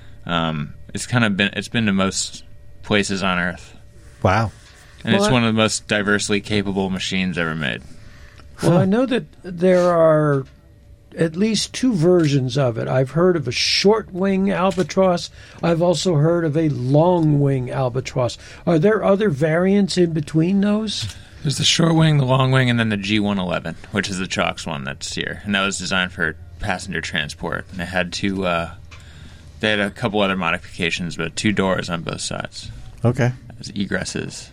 S18: Um, it's kind of been it's been to most places on Earth.
S4: Wow.
S18: And
S5: Well,
S18: it's
S5: I-
S18: one of the most diversely capable machines ever made.
S5: Well, I know that there are at least two versions of it. I've heard of a short wing albatross. I've also heard of a long wing albatross. Are there other variants in between those?
S18: There's the short wing, the long wing, and then the G one eleven, which is the Chalk's one that's here, and that was designed for passenger transport. And it had two. Uh, they had a couple other modifications, but two doors on both sides
S4: Okay.
S18: as egresses.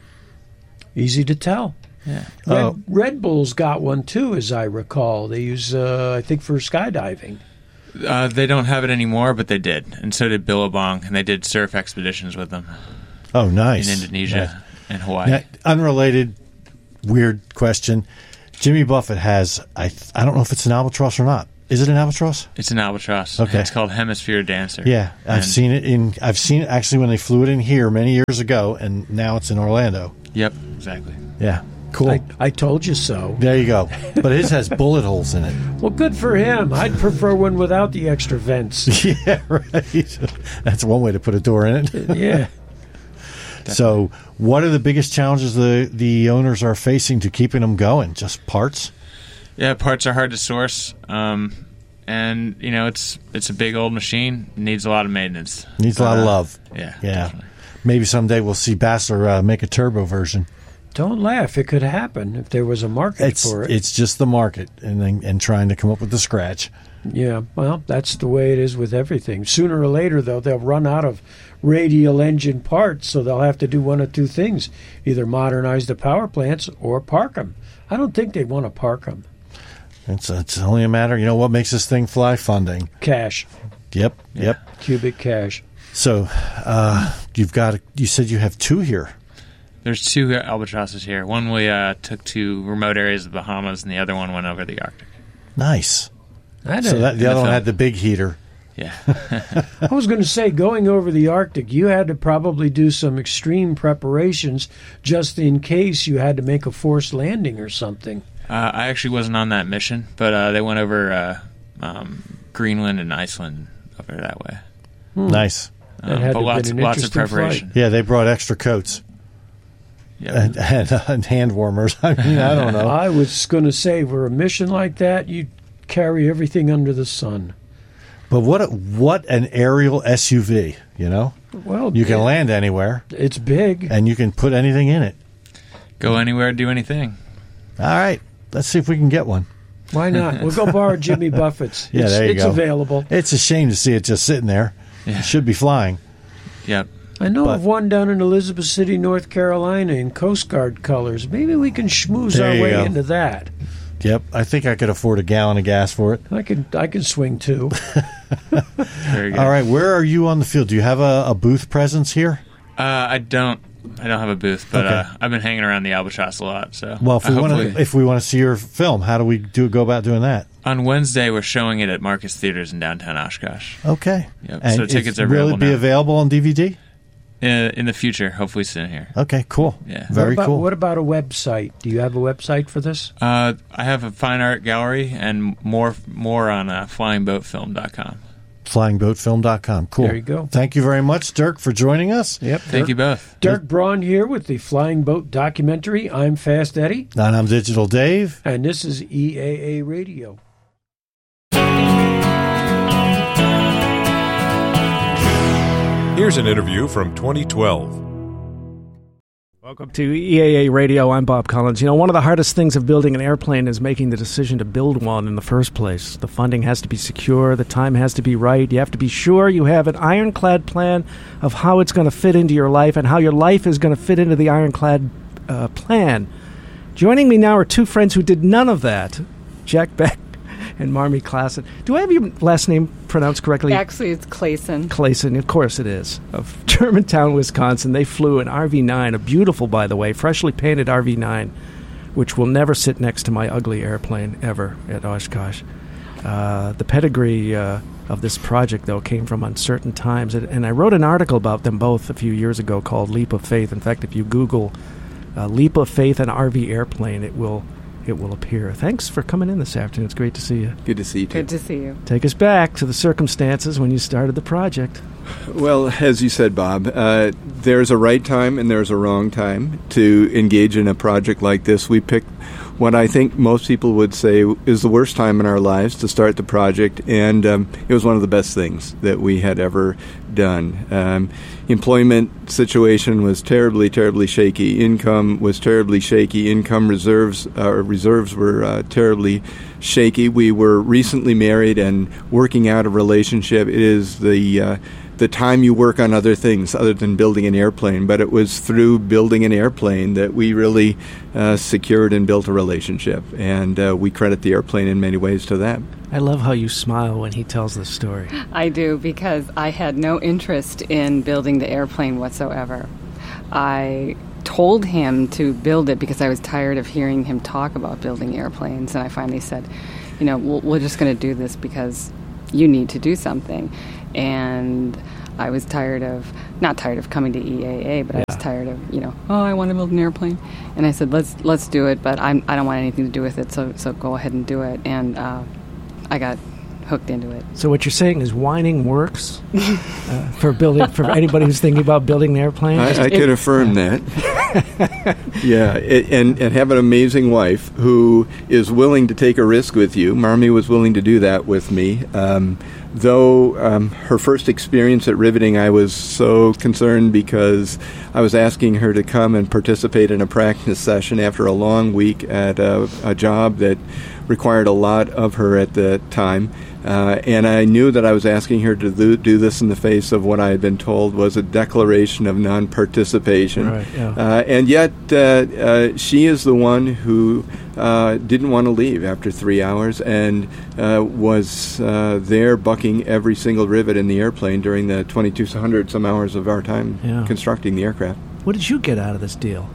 S5: Easy to tell.
S18: Yeah.
S5: Red,
S4: Oh.
S5: Red Bull's got one too, as I recall. They use, uh, I think, for skydiving.
S18: Uh, they don't have it anymore, but they did, and so did Billabong, and they did surf expeditions with them
S4: Oh, nice.
S18: in Indonesia. in Hawaii.
S4: Now, unrelated, weird question. Jimmy Buffett has, I I don't know if it's an albatross or not. Is it an albatross?
S18: It's an albatross.
S4: Okay.
S18: It's called Hemisphere Dancer.
S4: Yeah, I've
S18: And-
S4: seen it in. I've seen it actually when they flew it in here many years ago, and now it's in Orlando.
S18: Yep, exactly.
S4: Yeah, cool.
S5: I, I told you so.
S4: There you go. But his has bullet holes in it.
S5: Well, good for him. I'd prefer one without the extra vents.
S4: Yeah, right. That's one way to put a door in it.
S5: Yeah.
S4: So, what are the biggest challenges the the owners are facing to keeping them going? Just parts?
S18: Yeah, parts are hard to source, um, and you know it's it's a big old machine. It needs a lot of maintenance.
S4: Needs a lot
S18: Uh,
S4: of love.
S18: Yeah,
S4: Yeah.
S18: definitely.
S4: Maybe someday we'll see Bassler uh, make a turbo version.
S5: Don't laugh. It could happen if there was a market
S4: It's
S5: for it.
S4: it's just the market and then, and trying to come up with the scratch.
S5: Yeah, well, that's the way it is with everything. Sooner or later, though, they'll run out of radial engine parts, so they'll have to do one of two things: either modernize the power plants or park them. I don't think they want to park them.
S4: It's it's only a matter, you know, what makes this thing fly? Funding.
S5: Cash.
S4: Yep, yep.
S5: Cubic cash.
S4: So, uh, you've got. You said you have two here.
S18: There's two albatrosses here. One we uh, took to remote areas of the Bahamas, and the other one went over the Arctic.
S4: Nice.
S5: That
S4: so
S5: is-
S4: that, the
S18: In
S4: other
S18: the
S4: one
S18: film.
S4: had the big heater.
S18: Yeah.
S5: I was going to say, going over the Arctic, you had to probably do some extreme preparations just in case you had to make a forced landing or something.
S18: Uh, I actually wasn't on that mission, but uh, they went over uh, um, Greenland and Iceland over that way.
S5: Hmm.
S4: Nice.
S5: That
S18: Um,
S5: had
S18: but
S5: to have
S18: lots,
S5: been an
S18: lots of
S5: interesting
S18: preparation.
S5: flight.
S4: Yeah, they brought extra coats.
S18: Yeah.
S4: And, and, uh, and hand warmers. I mean, I don't know.
S5: I was going to say, for a mission like that, you'd carry everything under the sun.
S4: But what a, what an aerial S U V, you know?
S5: Well,
S4: you can
S5: it-
S4: land anywhere.
S5: It's big.
S4: And you can put anything in it.
S18: Go anywhere, do anything.
S4: All right. Let's see if we can get one.
S5: Why not? We'll go borrow Jimmy Buffett's.
S4: Yeah,
S5: it's,
S4: there you
S5: it's
S4: go.
S5: available.
S4: It's a shame to see it just sitting there.
S18: Yeah.
S4: It should be flying.
S18: Yep.
S5: I know
S4: But-
S5: of one down in Elizabeth City, North Carolina, in Coast Guard colors. Maybe we can schmooze
S4: There
S5: our
S4: you
S5: way
S4: go.
S5: into that.
S4: Yep. I think I could afford a gallon of gas for it.
S5: I can I can swing too.
S18: Very good.
S4: All right. Where are you on the field? Do you have a, a booth presence here?
S18: Uh, I don't. I don't have a booth, but
S4: Okay.
S18: uh, I've been hanging around the Albatross a lot. So,
S4: Well, if
S18: uh,
S4: we want
S18: hopefully-
S4: to, if we want to see your film, how do we do go about doing that?
S18: on Wednesday we're showing it at Marcus Theaters in downtown Oshkosh.
S4: Okay.
S18: Yep.
S4: And
S18: So tickets
S4: it's
S18: are
S4: really
S18: available
S4: be
S18: now.
S4: available on D V D?
S18: Uh, in the future, hopefully soon here.
S4: Okay. Cool.
S18: Yeah.
S4: Very
S5: what about,
S4: cool.
S5: What about a website? Do you have a website for this?
S18: Uh, I have a fine art gallery and more more on uh, flying boat film dot com.
S4: flying boat film dot com. Cool.
S5: There you go.
S4: Thank you very much, Dirk, for joining us.
S5: Yep.
S18: Thank you both.
S5: Dirk Braun here with the Flying Boat documentary. I'm Fast Eddie.
S4: And I'm Digital Dave.
S5: And this is E A A Radio.
S3: Here's an interview from twenty twelve.
S19: Welcome to E A A Radio. I'm Bob Collins. You know, one of the hardest things of building an airplane is making the decision to build one in the first place. The funding has to be secure. The time has to be right. You have to be sure you have an ironclad plan of how it's going to fit into your life and how your life is going to fit into the ironclad uh, plan. Joining me now are two friends who did none of that, Jack Beck and Marmy Klassen. Do I have your last name pronounced correctly?
S20: Actually, it's Clayson.
S19: Clayson, of course it is, of Germantown, Wisconsin. They flew an R V nine, a beautiful, by the way, freshly painted R V nine, which will never sit next to my ugly airplane ever at Oshkosh. Uh, the pedigree uh, of this project, though, came from uncertain times, and, and I wrote an article about them both a few years ago called Leap of Faith. In fact, if you Google uh, Leap of Faith and R V airplane, it will it will appear. Thanks for coming in this afternoon. It's great to see you.
S21: Good to see you, too.
S20: Good to see you.
S19: Take us back to the circumstances when you started the project.
S21: Well, as you said, Bob, uh, there's a right time and there's a wrong time to engage in a project like this. We picked what I think most people would say is the worst time in our lives to start the project, and um, it was one of the best things that we had ever done. Um, employment situation was terribly, terribly shaky. Income was terribly shaky. Income reserves, uh, reserves were uh, terribly shaky. We were recently married and working out a relationship. It is the uh, the time you work on other things other than building an airplane, but it was through building an airplane that we really uh, secured and built a relationship, and uh, we credit the airplane in many ways to that.
S19: I love how you smile when he tells this story.
S20: I do, because I had no interest in building the airplane whatsoever. I told him to build it because I was tired of hearing him talk about building airplanes, and I finally said, you know, we'll, we're just going to do this because you need to do something. And I was tired of, not tired of coming to E A A, but yeah. I was tired of, you know, oh, I want to build an airplane. And I said, let's let's do it, but I'm, I don't want anything to do with it, so so go ahead and do it. And uh, I got hooked into it.
S19: So what you're saying is whining works uh, for building, for anybody who's thinking about building an airplane?
S21: I, I can affirm that. Yeah, it, and, and have an amazing wife who is willing to take a risk with you. Marmee was willing to do that with me. Um, though um, her first experience at riveting, I was so concerned because I was asking her to come and participate in a practice session after a long week at a, a job that required a lot of her at the time. Uh, and I knew that I was asking her to do, do this in the face of what I had been told was a declaration of non-participation.
S19: Right, yeah.
S21: uh, and yet, uh, uh, she is the one who uh, didn't want to leave after three hours and uh, was uh, there bucking every single rivet in the airplane during the twenty-two hundred some hours of our time
S19: Yeah.
S21: constructing the aircraft.
S19: What did you get out of this deal?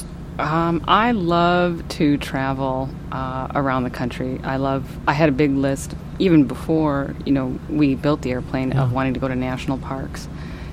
S20: Um, I love to travel uh, around the country. I love. I had a big list even before you know we built the airplane
S19: Yeah.
S20: of wanting to go to national parks,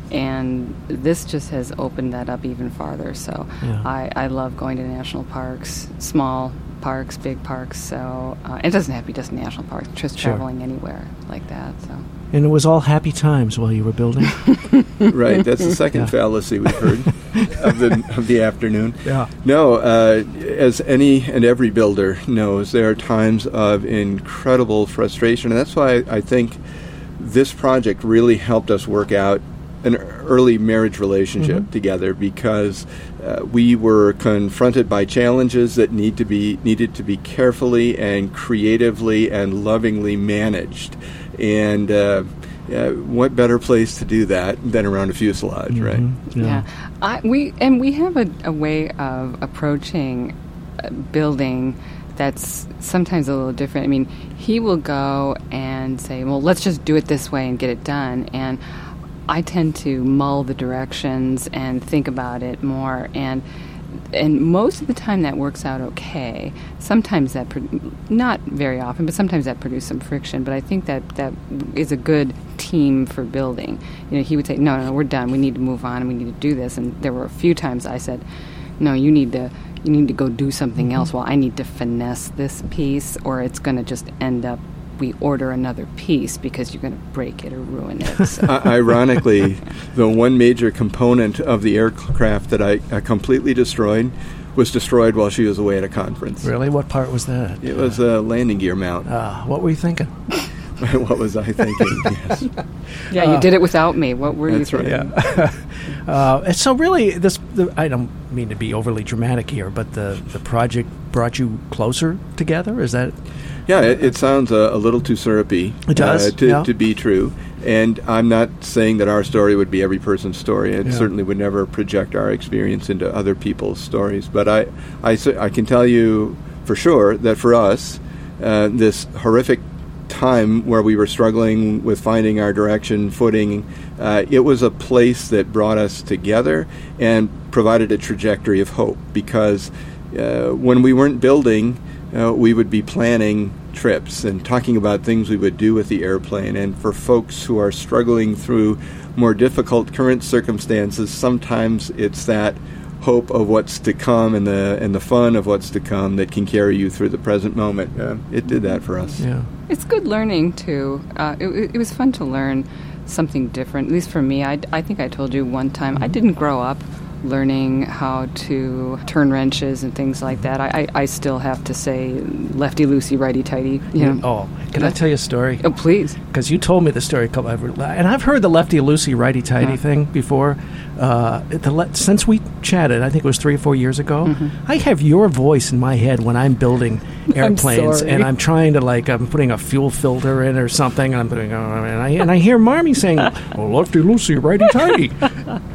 S20: and this just has opened that up even farther. So
S19: Yeah.
S20: I, I love going to national parks, small parks, big parks. So uh, it doesn't have to be just national parks. Just
S19: Sure.
S20: traveling anywhere like that. So.
S19: And it was all happy times while you were building?
S21: Right, that's the second
S19: Yeah.
S21: fallacy we've heard of the of the afternoon.
S19: Yeah.
S21: No, uh, as any and every builder knows, there are times of incredible frustration, and that's why I think this project really helped us work out an early marriage relationship
S19: Mhm.
S21: together, because uh, we were confronted by challenges that need to be needed to be carefully and creatively and lovingly managed. And uh, uh, what better place to do that than around a fuselage, right?
S20: Yeah, I, we and we have a, a way of approaching uh, building that's sometimes a little different. I mean, he will go and say, "Well, let's just do it this way and get it done," and I tend to mull the directions and think about it more, and and most of the time that works out okay. Sometimes that, pro- not very often, but sometimes that produces some friction. But I think that that is a good team for building. You know, he would say, no, no, no, we're done. We need to move on and we need to do this. And there were a few times I said, no, you need to you need to go do something else. Well, I need to finesse this piece, or it's going to just end up we order another piece because you're going to break it or ruin it. So.
S21: Uh, ironically, the one major component of the aircraft that I, I completely destroyed was destroyed while she was away at a conference.
S19: Really? What part was that?
S21: It was a landing gear mount.
S19: Uh, what were you thinking?
S21: What was I thinking? Yes.
S20: Yeah, you
S19: Uh,
S20: did it without me. What were
S21: That's
S20: you
S21: right.
S20: thinking?
S19: Yeah. uh, and so really, this the, I don't mean to be overly dramatic here, but the, the project brought you closer together? Is that...
S21: Yeah, it, it sounds a, a little too syrupy
S19: It does,
S21: uh, to,
S19: yeah.
S21: to be true. And I'm not saying that our story would be every person's story. It
S19: Yeah.
S21: certainly would never project our experience into other people's stories. But I, I, s- I can tell you for sure that for us, uh, this horrific time where we were struggling with finding our direction, footing, uh, it was a place that brought us together and provided a trajectory of hope. Because uh, when we weren't building, Uh, we would be planning trips and talking about things we would do with the airplane. And for folks who are struggling through more difficult current circumstances, sometimes it's that hope of what's to come and the and the fun of what's to come that can carry you through the present moment. Uh, it did that for us.
S19: Yeah.
S20: It's good learning, too. Uh, it, it was fun to learn something different, at least for me. I, I think I told you one time, I didn't grow up learning how to turn wrenches and things like that. I, I, I still have to say lefty-loosey, righty-tighty. You know.
S19: Oh, can I tell you a story?
S20: Oh, please.
S19: Because you told me the story a couple of, and I've heard the lefty-loosey, righty-tighty
S20: Yeah.
S19: thing before. Uh, the le- since we chatted, I think it was three or four years ago,
S20: Mhm.
S19: I have your voice in my head when I'm building airplanes,
S20: sorry.
S19: and I'm trying to, like, I'm putting a fuel filter in or something, and I'm putting, uh, and I and I hear Marmee saying, "Oh, lefty-loosey, righty-tighty."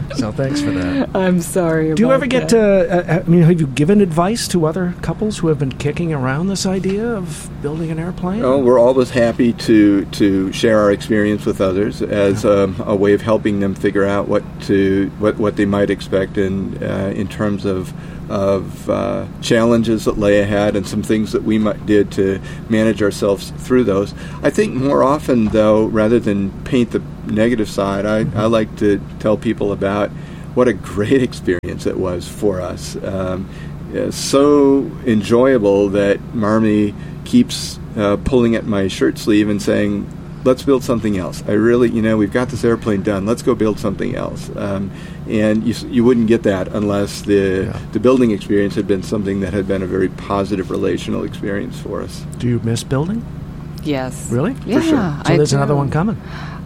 S19: So thanks for that.
S20: I'm sorry.
S19: Do you
S20: about
S19: ever get
S20: that.
S19: to? Uh, I mean, have you given advice to other couples who have been kicking around this idea of building an airplane?
S21: Oh, we're always happy to to share our experience with others as um, a way of helping them figure out what to what, what they might expect in uh, in terms of of uh, challenges that lay ahead and some things that we might, did to manage ourselves through those. I think more often, though, rather than paint the negative side, I, I like to tell people about what a great experience it was for us. Um, it's so enjoyable that Marmy keeps uh, pulling at my shirt sleeve and saying, let's build something else. I really, you know, we've got this airplane done. Let's go build something else. Um, and you you wouldn't get that unless the
S19: Yeah.
S21: the building experience had been something that had been a very positive relational experience for us.
S19: Do you miss building?
S20: Yes.
S19: Really?
S20: Yeah,
S19: For sure. So
S20: I
S19: there's
S20: do.
S19: another one coming.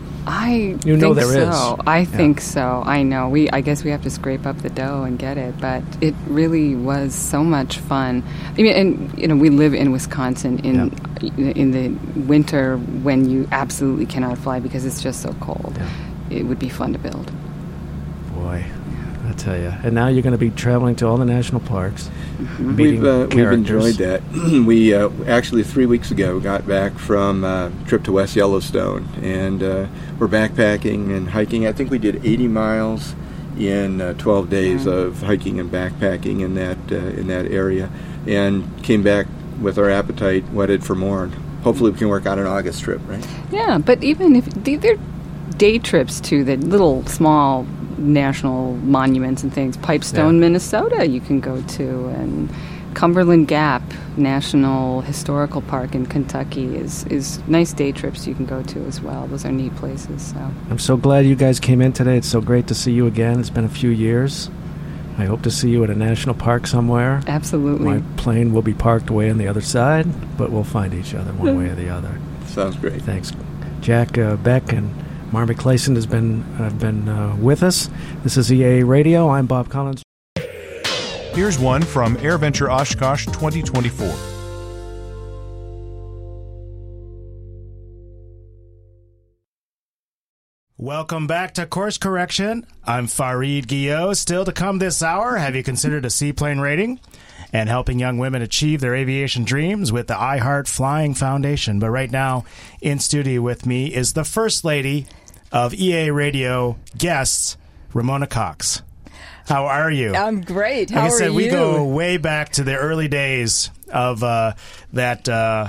S20: I
S19: You know
S20: think
S19: there is.
S20: so. I
S19: Yeah.
S20: think so. I know. We. I guess we have to scrape up the dough and get it, but it really was so much fun. I mean, and you know, we live in Wisconsin in in the winter when you absolutely cannot fly because it's just so cold. It would be fun to build.
S19: Boy, I tell you. And now you're going to be traveling to all the national parks.
S20: Mm-hmm.
S19: meeting
S21: We've, uh, we've
S19: characters.
S21: enjoyed that. we uh, actually three weeks ago got back from a trip to West Yellowstone, and uh, we're backpacking and hiking. I think we did eighty miles in uh, twelve days of hiking and backpacking in that uh, in that area, and came back with our appetite whetted for more. And hopefully, we can work out an August trip, right?
S20: Yeah, but even if they- they're day trips to the little small national monuments and things, Pipestone,
S19: Yeah.
S20: Minnesota, you can go to, and Cumberland Gap National Historical Park in Kentucky is is nice day trips you can go to as well. Those are neat places. So
S19: I'm so glad you guys came in today. It's so great to see you again. It's been a few years. I hope to see you at a national park somewhere.
S20: Absolutely.
S19: My plane will be parked away on the other side, but we'll find each other one way or the other.
S21: Sounds great.
S19: Thanks. Jack uh, Beck and Marmy Clayson has been have been uh, with us. This is E A Radio. I'm Bob Collins.
S3: Here's one from AirVenture Oshkosh twenty twenty-four.
S1: Welcome back to Course Correction. I'm Fareed Guillot. Still to come this hour, have you considered a seaplane rating? And helping young women achieve their aviation dreams with the I Heart Flying Foundation. But right now, in studio with me is the First Lady of E A Radio guests, Ramona Cox. How are you?
S10: I'm great. How
S1: like I said,
S10: are
S1: we
S10: you?
S1: go way back to the early days of uh, that uh,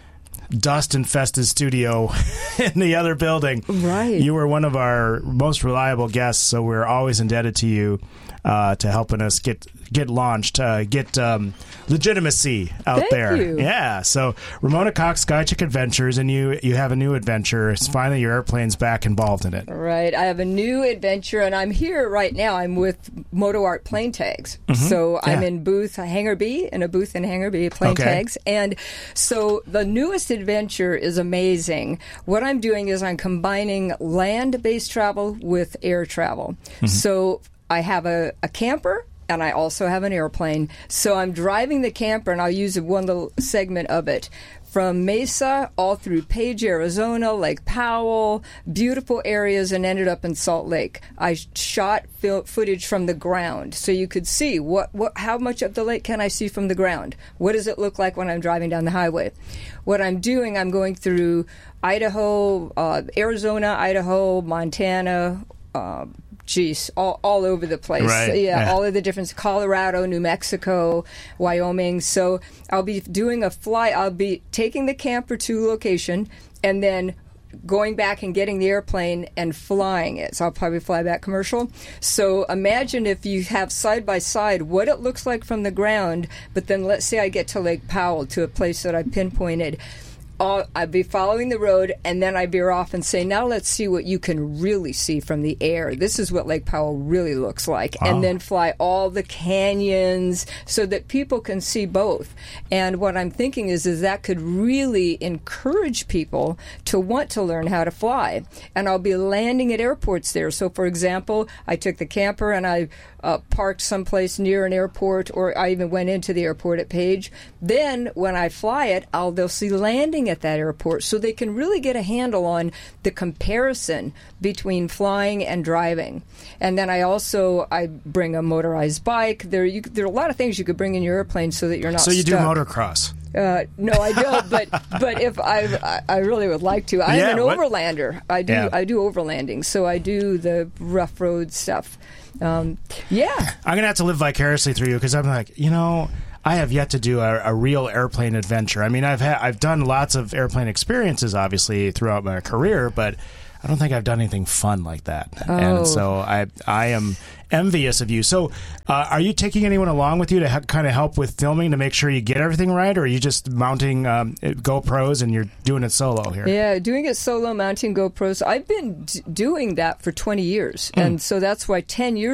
S1: dust-infested studio in the other building.
S10: Right.
S1: You were one of our most reliable guests, so we're always indebted to you uh, to helping us get get launched, uh, get um, legitimacy out
S10: Thank
S1: there.
S10: you.
S1: Yeah. So Ramona Cox, Skychick Adventures, and you you have a new adventure. It's finally your airplane's back involved in it.
S10: Right. I have a new adventure, and I'm here right now. I'm with Moto Art Plane Tags.
S1: Mhm.
S10: So I'm
S1: Yeah.
S10: in booth Hangar B, in a booth in Hangar B, Plane
S1: Okay.
S10: Tags. And so the newest adventure is amazing. What I'm doing is I'm combining land-based travel with air travel.
S1: Mhm.
S10: So I have a, a camper, and I also have an airplane. So I'm driving the camper, and I'll use one little segment of it. From Mesa all through Page, Arizona, Lake Powell, beautiful areas, and ended up in Salt Lake. I shot fil- footage from the ground, so you could see what, what, how much of the lake can I see from the ground? What does it look like when I'm driving down the highway? What I'm doing, I'm going through Idaho, uh, Arizona, Idaho, Montana, uh, Geez, all, all over the place.
S1: Right,
S10: Yeah,
S1: yeah.
S10: all of the different Colorado, New Mexico, Wyoming. So I'll be doing a fly. I'll be taking the camper to location and then going back and getting the airplane and flying it. So I'll probably fly back commercial. So imagine if you have side by side what it looks like from the ground, but then let's say I get to Lake Powell, to a place that I pinpointed. I'll, I'd be following the road, and then I veer off and say, now let's see what you can really see from the air. This is what Lake Powell really looks like.
S1: Wow.
S10: And then fly all the canyons so that people can see both. And what I'm thinking is, is that could really encourage people to want to learn how to fly. And I'll be landing at airports there. So, for example, I took the camper and I uh, parked someplace near an airport, or I even went into the airport at Page. Then when I fly it, I'll they'll see landing at that airport so they can really get a handle on the comparison between flying and driving. And then I also I bring a motorized bike. There you, there are a lot of things you could bring in your airplane so that you're not
S1: So you
S10: stuck.
S1: do motocross?
S10: Uh, no, I don't. But but if I I really would like to. I'm
S1: Yeah,
S10: an
S1: what-
S10: overlander. I do
S1: Yeah.
S10: I do overlanding. So I do the rough road stuff. Um, yeah.
S1: I'm gonna have to live vicariously through you because I'm like, you know, I have yet to do a, a real airplane adventure. I mean, I've had I've done lots of airplane experiences, obviously, throughout my career, but I don't think I've done anything fun like that.
S10: Oh.
S1: And so I I am envious of you. So, uh, are you taking anyone along with you to ha- kind of help with filming to make sure you get everything right, or are you just mounting um, GoPros and you're doing it solo here?
S10: Yeah, doing it solo, mounting GoPros. I've been d- doing that for twenty years.
S1: Mm.
S10: And so that's why ten years